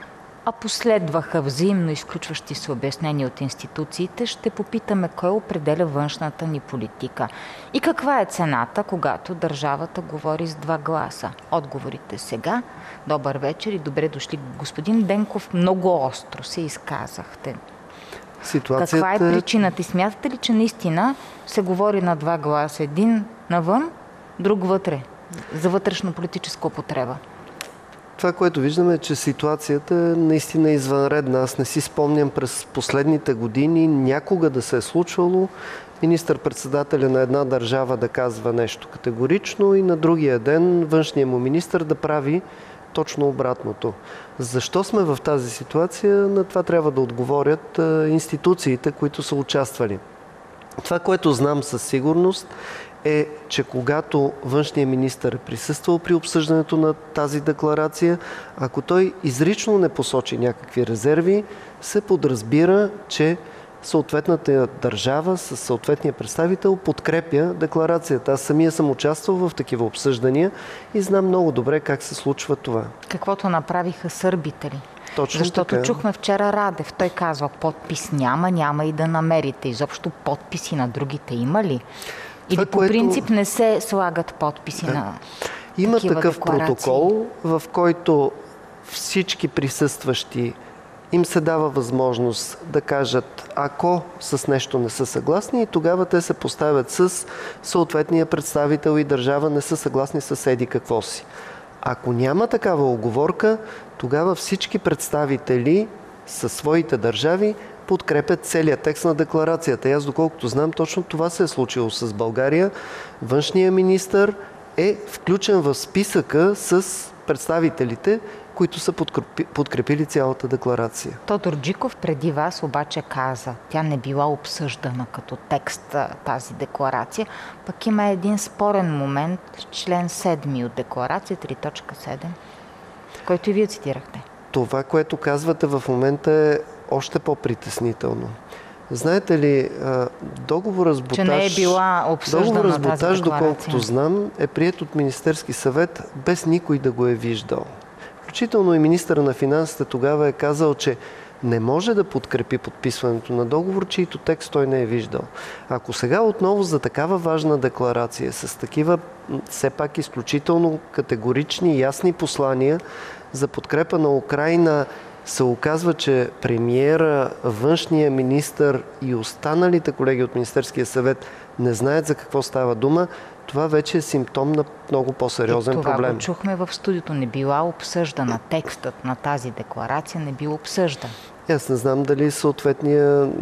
Speaker 1: а последваха взаимно изключващи се обяснения от институциите, ще попитаме кой определя външната ни политика и каква е цената, когато държавата говори с два гласа. Отговорите сега. Добър вечер и добре дошли. Господин Денков, много остро се изказахте.
Speaker 8: Ситуацията...
Speaker 1: Каква е причината? И смятате ли, че наистина се говори на два гласа? Един навън, друг вътре, за вътрешно-политическа употреба?
Speaker 8: Това, което виждаме, е, че ситуацията е наистина извънредна. Аз не си спомням през последните години някога да се е случвало министър-председателя на една държава да казва нещо категорично и на другия ден външния му министър да прави точно обратното. Защо сме в тази ситуация? На това трябва да отговорят институциите, които са участвали. Това, което знам със сигурност, е, че когато външният министър е присъствал при обсъждането на тази декларация, ако той изрично не посочи някакви резерви, се подразбира, че съответната държава с съответния представител подкрепя декларацията. Аз самия съм участвал в такива обсъждания и знам много добре как се случва това.
Speaker 1: Каквото направиха сърбите ли?
Speaker 8: Точно
Speaker 1: Защото
Speaker 8: така.
Speaker 1: чухме вчера Радев. Той казва, подпис няма, няма и да намерите. Изобщо подписи на другите има ли? Или
Speaker 8: това,
Speaker 1: по
Speaker 8: което...
Speaker 1: принцип не се слагат подписи да. на
Speaker 8: Има
Speaker 1: такива
Speaker 8: такъв
Speaker 1: декларации?
Speaker 8: протокол, в който всички присъстващи им се дава възможност да кажат, ако с нещо не са съгласни, и тогава те се поставят с съответния представител и държава, не са съгласни с еди какво си. Ако няма такава уговорка, тогава всички представители със своите държави подкрепят целият текст на декларацията. И аз, доколкото знам, точно това се е случило с България. Външният министър е включен в списъка с представителите, които са подкрепили цялата декларация.
Speaker 1: Тодор Джиков преди вас обаче каза, тя не била обсъждана като текст тази декларация, пък има един спорен момент, член седми от декларация, три точка седем, който и вие цитирахте.
Speaker 8: Това, което казвате в момента е още по-притеснително. Знаете ли, договора с Боташ...
Speaker 1: Че не е била обсъждана
Speaker 8: договора с
Speaker 1: тази
Speaker 8: Боташ,
Speaker 1: декларация.
Speaker 8: доколкото знам, е приет от Министерски съвет без никой да го е виждал. Включително и министъра на финансите тогава е казал, че не може да подкрепи подписването на договор, чието текст той не е виждал. Ако сега отново за такава важна декларация, с такива все пак изключително категорични и ясни послания за подкрепа на Украйна, се оказва, че премиера, външния министър и останалите колеги от Министерския съвет не знаят за какво става дума, това вече е симптом на много по-сериозен
Speaker 1: това
Speaker 8: проблем.
Speaker 1: Това го чухме в студиото. Не била обсъждана. Текстът на тази декларация не бил обсъждан.
Speaker 8: Аз не знам дали съответният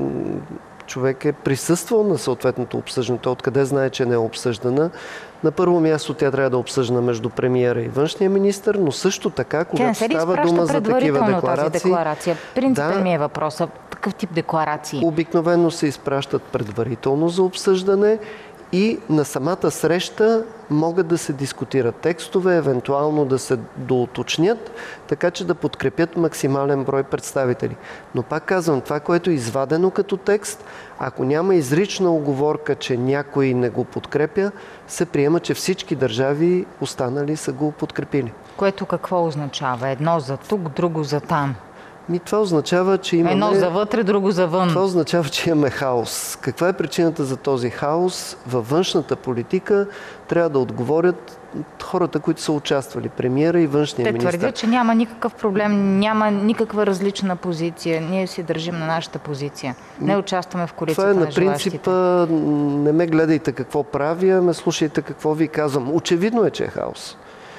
Speaker 8: човек е присъствал на съответното обсъждане. Той откъде знае, че не е обсъждана? На първо място тя трябва да е обсъждана между премиера и външния министър, но също така, когато става дума за такива декларации...
Speaker 1: Тази декларация. Принципът да, ми е въпроса. Такъв тип декларации.
Speaker 8: Обикновено се изпращат предварително за обсъждане и на самата среща могат да се дискутират текстове, евентуално да се доуточнят, така че да подкрепят максимален брой представители. Но пак казвам, това, което е извадено като текст, ако няма изрична уговорка, че някой не го подкрепя, се приема, че всички държави останали са го подкрепили.
Speaker 1: Което какво означава? Едно за тук, друго за там.
Speaker 8: Ми, това означава, че имаме...
Speaker 1: Едно за вътре, друго за вън.
Speaker 8: Това означава, че имаме хаос. Каква е причината за този хаос? Във външната политика трябва да отговорят хората, които са участвали. Премиера и външния
Speaker 1: Те
Speaker 8: министър.
Speaker 1: Те твърдят, че няма никакъв проблем, няма никаква различна позиция. Ние си държим на нашата позиция. Не участваме в коалицията на желащите.
Speaker 8: Това е на принципа, не ме гледайте какво правя, ме слушайте какво ви казвам. Очевидно е, че е хаос.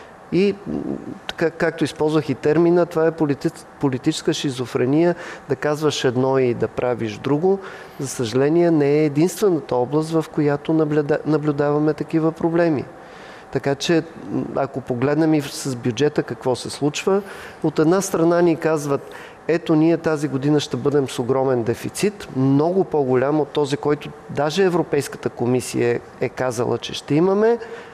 Speaker 8: И, как, както използвах и термина, това е политич, политическа шизофрения, да казваш едно и да правиш друго. За съжаление, не е единствената област, в която наблюда, наблюдаваме такива проблеми. Така че, ако погледнем и с бюджета какво се случва, от една страна ни казват, ето ние тази година ще бъдем с огромен дефицит, много по-голям от този, който даже Европейската комисия е казала, че ще имаме.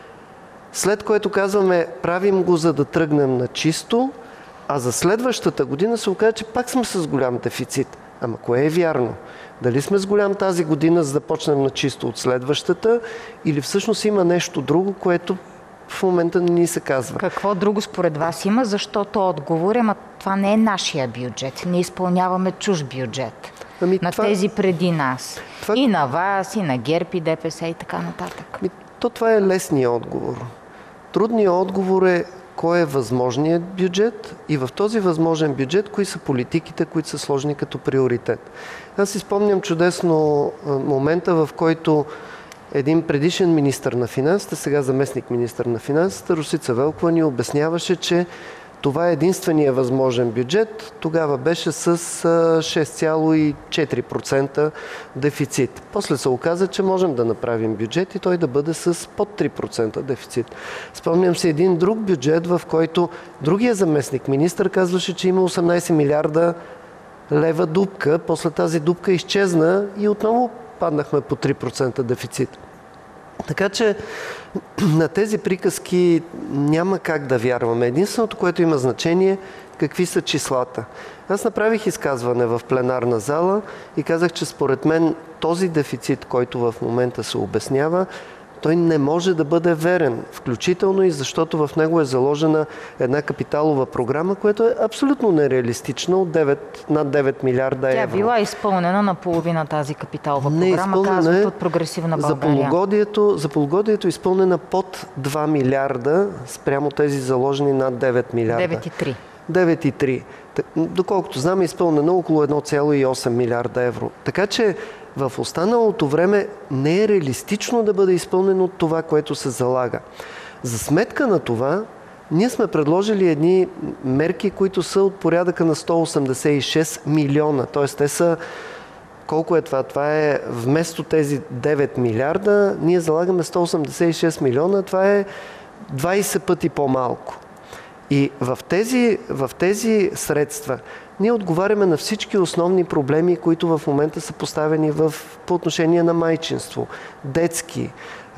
Speaker 8: След което казваме, правим го, за да тръгнем на чисто, а за следващата година се оказа, че пак сме с голям дефицит. Ама кое е вярно? Дали сме с голям тази година, за да почнем на чисто от следващата, или всъщност има нещо друго, което в момента не ни се казва.
Speaker 1: Какво друго според вас има? Защото отговор е, ма това не е нашия бюджет. Ние изпълняваме чуж бюджет. Ами на това, тези преди нас. Това... И на вас, и на ГЕРБ, и ДПС, и така нататък.
Speaker 8: Ами, то това е лесният отговор. Трудният отговор е кой е възможният бюджет и в този възможен бюджет кои са политиките, които са сложени като приоритет. Аз си спомням чудесно момента, в който един предишен министър на финансите, сега заместник министър на финансите, Росица Велкова, ни обясняваше, че това е единствения възможен бюджет. Тогава беше с шест цяло и четири процента дефицит. После се оказа, че можем да направим бюджет и той да бъде с под три процента дефицит. Спомням си един друг бюджет, в който другия заместник министър казваше, че има осемнайсет милиарда лева дупка. После тази дупка изчезна и отново паднахме по три процента дефицит. Така че на тези приказки няма как да вярваме. Единственото, което има значение, какви са числата. Аз направих изказване в пленарна зала и казах, че според мен този дефицит, който в момента се обяснява, той не може да бъде верен, включително и защото в него е заложена една капиталова програма, която е абсолютно нереалистична от девет, над девет милиарда евро.
Speaker 1: Тя била изпълнена на половина тази капиталова програма, казват от Прогресивна България.
Speaker 8: За полугодието, за полугодието е изпълнена под два милиарда спрямо тези заложени над девет милиарда.
Speaker 1: девет цяло и три.
Speaker 8: девет цяло и три. Доколкото знам, е изпълнено около едно цяло и осем милиарда евро. Така че в останалото време не е реалистично да бъде изпълнено това, което се залага. За сметка на това, ние сме предложили едни мерки, които са от порядъка на сто осемдесет и шест милиона. Т.е. те са... Колко е това? Това е вместо тези девет милиарда, ние залагаме сто осемдесет и шест милиона. Това е двайсет пъти по-малко. И в тези, в тези средства ние отговаряме на всички основни проблеми, които в момента са поставени в, по отношение на майчинство, детски,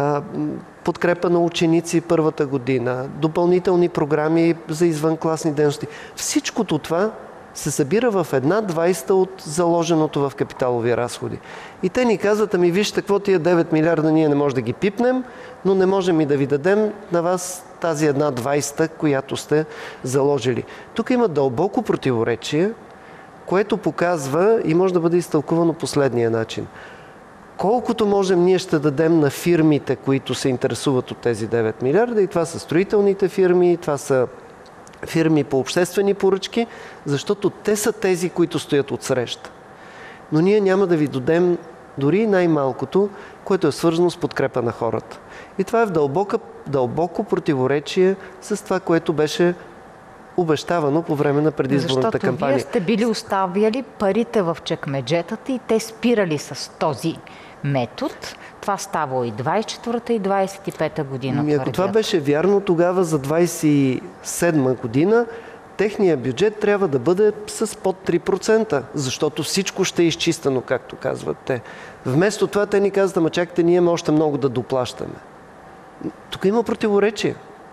Speaker 8: подкрепа на ученици първата година, допълнителни програми за извънкласни дейности. Всичкото това се събира в една двайста от заложеното в капиталови разходи. И те ни казват, ами вижте, какво тия девет милиарда ние не можем да ги пипнем, но не можем и да ви дадем на вас тази една двайста, която сте заложили. Тук има дълбоко противоречие, което показва и може да бъде изтълкувано последния начин. Колкото можем, ние ще дадем на фирмите, които се интересуват от тези девет милиарда, и това са строителните фирми, това са фирми по обществени поръчки, защото те са тези, които стоят отсреща. Но ние няма да ви дадем дори най-малкото, което е свързано с подкрепа на хората. И това е в дълбоко, дълбоко противоречие с това, което беше обещавано по време на предизборната
Speaker 1: Защото
Speaker 8: кампания.
Speaker 1: Защото вие сте били оставяли парите в чекмеджетата и те спирали с този метод. Това ставало и двайсет и четвърта и двайсет и пета година.
Speaker 8: Ами, ако това беше вярно, тогава за двайсет и седма година техният бюджет трябва да бъде с под три процента, защото всичко ще е изчистено, както казват те. Вместо това те ни казват, ама чакайте, ние имаме още много да доплащаме. Тук има противоречие.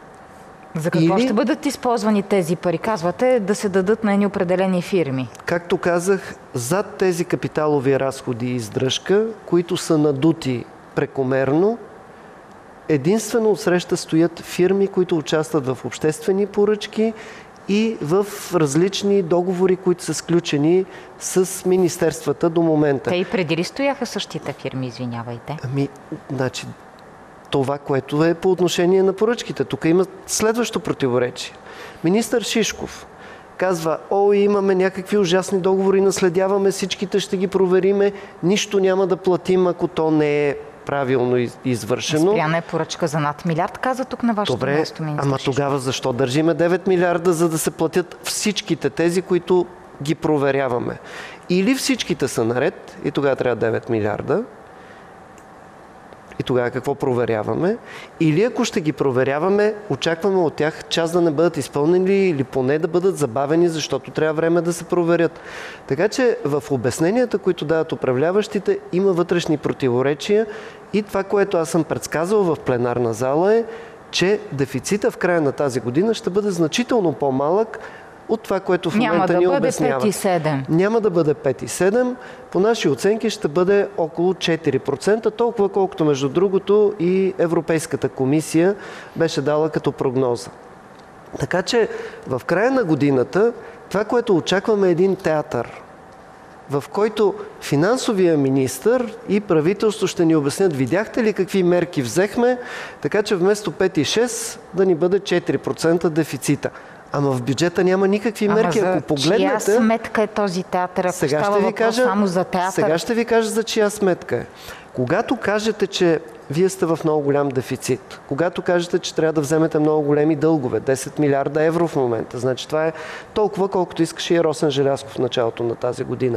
Speaker 1: За какво
Speaker 8: Или,
Speaker 1: ще бъдат използвани тези пари? Казвате да се дадат на едни определени фирми.
Speaker 8: Както казах, зад тези капиталови разходи и издръжка, които са надути прекомерно, единствено отсреща стоят фирми, които участват в обществени поръчки и в различни договори, които са сключени с министерствата до момента.
Speaker 1: Те и преди ли стояха същите фирми, извинявайте?
Speaker 8: Ами, значи, това, което е по отношение на поръчките. Тук има следващо противоречие. Министър Шишков казва, о, имаме някакви ужасни договори, наследяваме, всичките ще ги провериме, нищо няма да платим, ако то не е правилно извършено.
Speaker 1: Спряна е поръчка за над милиард, каза тук на вашето
Speaker 8: Добре,
Speaker 1: място, министър
Speaker 8: ама
Speaker 1: Шишков.
Speaker 8: Тогава защо държиме девет милиарда, за да се платят всичките тези, които ги проверяваме? Или всичките са наред и тогава трябва девет милиарда, и тогава какво проверяваме? Или ако ще ги проверяваме, очакваме от тях част да не бъдат изпълнени или поне да бъдат забавени, защото трябва време да се проверят. Така че в обясненията, които дават управляващите, има вътрешни противоречия и това, което аз съм предсказал в пленарна зала е, че дефицита в края на тази година ще бъде значително по-малък от това, което в
Speaker 1: Няма
Speaker 8: момента
Speaker 1: да
Speaker 8: ни
Speaker 1: бъде
Speaker 8: обяснява.
Speaker 1: пет и седем.
Speaker 8: Няма да бъде пет и седем. По наши оценки ще бъде около четири процента, толкова колкото между другото и Европейската комисия беше дала като прогноза. Така че в края на годината това, което очакваме, е един театър, в който финансовия министър и правителство ще ни обяснят: видяхте ли какви мерки взехме, така че вместо пет и шест да ни бъде четири процента дефицита. Ама в бюджета няма никакви мерки.
Speaker 1: Ама
Speaker 8: Ако
Speaker 1: за
Speaker 8: погледнете...
Speaker 1: чия сметка е този театър, ако
Speaker 8: сега
Speaker 1: става
Speaker 8: ще ви
Speaker 1: въпрос
Speaker 8: кажа,
Speaker 1: само за театър?
Speaker 8: Сега ще ви кажа за чия сметка е. Когато кажете, че вие сте в много голям дефицит, когато кажете, че трябва да вземете много големи дългове, десет милиарда евро в момента, значи това е толкова, колкото искаше и Росен Желязков в началото на тази година.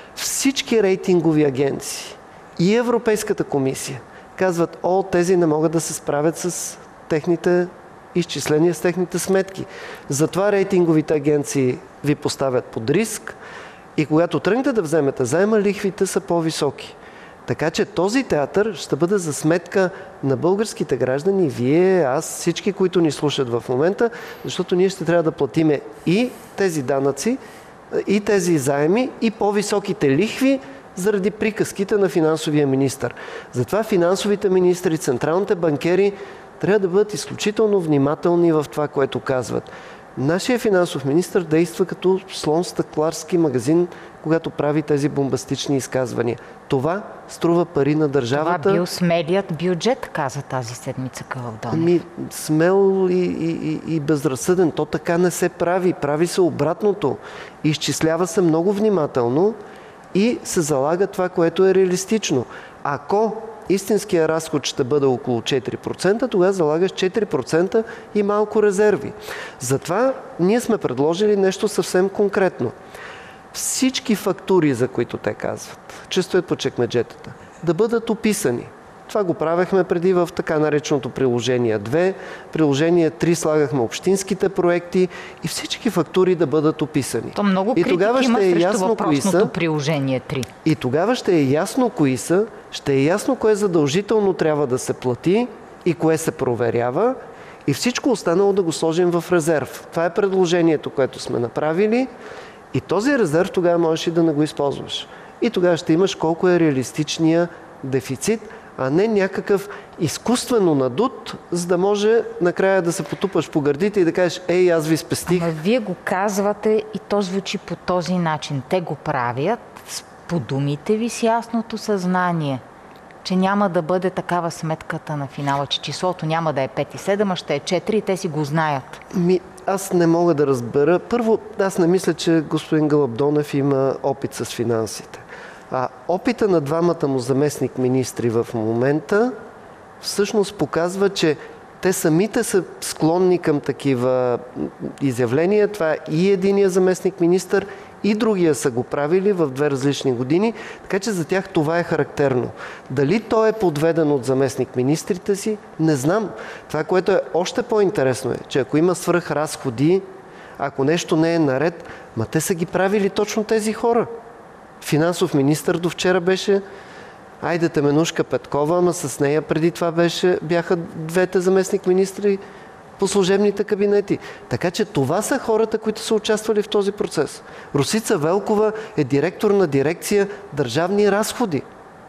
Speaker 8: Всички рейтингови агенции и Европейската комисия казват: о, тези не могат да се справят с техните изчисления, с техните сметки. Затова рейтинговите агенции ви поставят под риск и когато тръгнете да вземете заема, лихвите са по-високи. Така че този театър ще бъде за сметка на българските граждани, вие, аз, всички, които ни слушат в момента, защото ние ще трябва да платиме и тези данъци, и тези заеми, и по-високите лихви заради приказките на финансовия министър. Затова финансовите министри, централните банкери трябва да бъдат изключително внимателни в това, което казват. Нашия финансов министър действа като слон в стъкларски магазин, когато прави тези бомбастични изказвания. Това струва пари на държавата.
Speaker 1: Това бил смелият бюджет, каза тази седмица Кълъв Донев.
Speaker 8: Ами, смел и, и, и безразсъден. То така не се прави. Прави се обратното. Изчислява се много внимателно и се залага това, което е реалистично. Ако истинския разход ще бъде около четири процента, тогава залагаш четири процента и малко резерви. Затова ние сме предложили нещо съвсем конкретно. Всички фактури, за които те казват, че стоят по чекмеджетата, да бъдат описани. Това го правехме преди в така нареченото приложение две. Приложение три слагахме общинските проекти и всички фактури да бъдат описани.
Speaker 1: То много
Speaker 8: и
Speaker 1: критики
Speaker 8: тогава
Speaker 1: има
Speaker 8: ще е
Speaker 1: срещу
Speaker 8: ясно кои са.
Speaker 1: въпросното приложение три.
Speaker 8: И тогава ще е ясно кои са, ще е ясно кое задължително трябва да се плати и кое се проверява и всичко останало да го сложим в резерв. Това е предложението, което сме направили и този резерв тогава можеш и да не го използваш. И тогава ще имаш колко е реалистичния дефицит, а не някакъв изкуствено надут, за да може накрая да се потупаш по гърдите и да кажеш: ей, аз ви спестих.
Speaker 1: Ама вие го казвате и то звучи по този начин. Те го правят по думите ви с ясното съзнание, че няма да бъде такава сметката на финала, че числото няма да е пет и седем, а ще е четири и те си го знаят.
Speaker 8: Ми, аз не мога да разбера. Първо, аз не мисля, че господин Гълъб Донев има опит с финансите. А опита на двамата му заместник министри в момента всъщност показва, че те самите са склонни към такива изявления. Това и единия заместник министър, и другия са го правили в две различни години, така че за тях това е характерно. Дали той е подведен от заместник министрите си, не знам. Това, което е още по-интересно е, че ако има свръхразходи, ако нещо не е наред, ма те са ги правили точно тези хора. Финансов министър до вчера беше Айде Теменушка Петкова, ама с нея преди това беше, бяха двете заместник министри по служебните кабинети. Така че това са хората, които са участвали в този процес. Росица Велкова е директор на дирекция държавни разходи.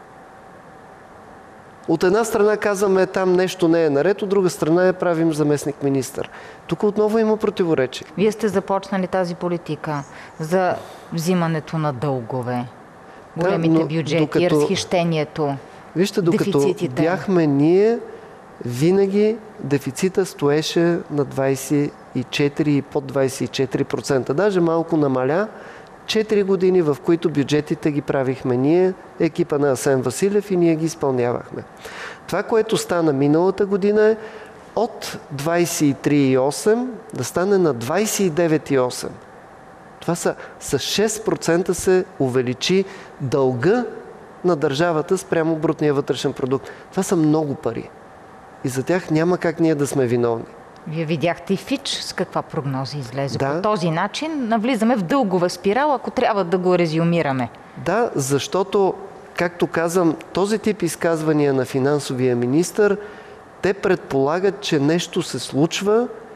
Speaker 8: От една страна казваме, там нещо не е наред, от друга страна я правим заместник министър. Тук отново има противоречие.
Speaker 1: Вие сте започнали тази политика за взимането на дългове, големите да, бюджети, докато, разхищението,
Speaker 8: вижте, докато
Speaker 1: дефицитите.
Speaker 8: Бяхме ние, винаги дефицита стоеше на двайсет и четири и под двайсет и четири процента. Даже малко намаля. Четири години, в които бюджетите ги правихме ние, екипа на Асен Василев, и ние ги изпълнявахме. Това, което стана миналата година, е от двайсет и три и осем да стане на двайсет и девет и осем. Това са с шест процента се увеличи дълга на държавата спрямо брутния вътрешен продукт. Това са много пари. И за тях няма как ние да сме виновни.
Speaker 1: Вие видяхте и Фич с каква прогноза излезе.
Speaker 8: Да.
Speaker 1: По този начин навлизаме в дългова спирала, ако трябва да го резюмираме.
Speaker 8: Да, защото, както казвам, този тип изказвания на финансовия министър, те предполагат, че нещо се случва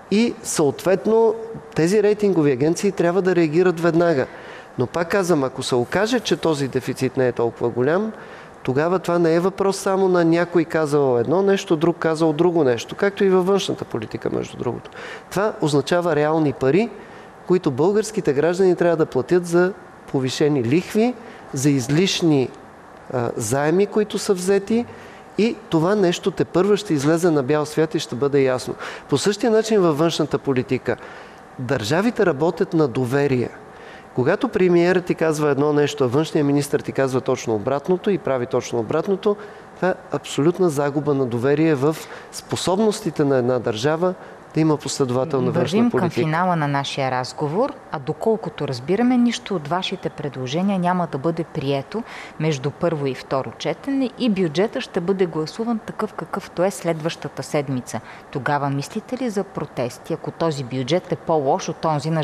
Speaker 8: и съответно тези рейтингови агенции трябва да реагират веднага. Но пак казвам, ако се окаже, че този дефицит не е толкова голям, тогава това не е въпрос само на някой казал едно нещо, друг казал друго нещо, както и във външната политика, между другото. Това означава реални пари, които българските граждани трябва да платят за повишени лихви, за излишни а, заеми, които са взети, и това нещо тепърва ще излезе на бял свят и ще бъде ясно. По същия начин във външната политика. Държавите работят на доверие. Когато премиерът ти казва едно нещо, а външният министър ти казва точно обратното и прави точно обратното, това е абсолютна загуба на доверие в способностите на една държава да има последователна външна
Speaker 1: Вървим
Speaker 8: политика.
Speaker 1: към финала на нашия разговор, а доколкото разбираме, нищо от вашите предложения няма да бъде прието между първо и второ четене и бюджета ще бъде гласуван такъв какъвто е следващата седмица. Тогава мислите ли за протести, ако този бюджет е по-лош от този на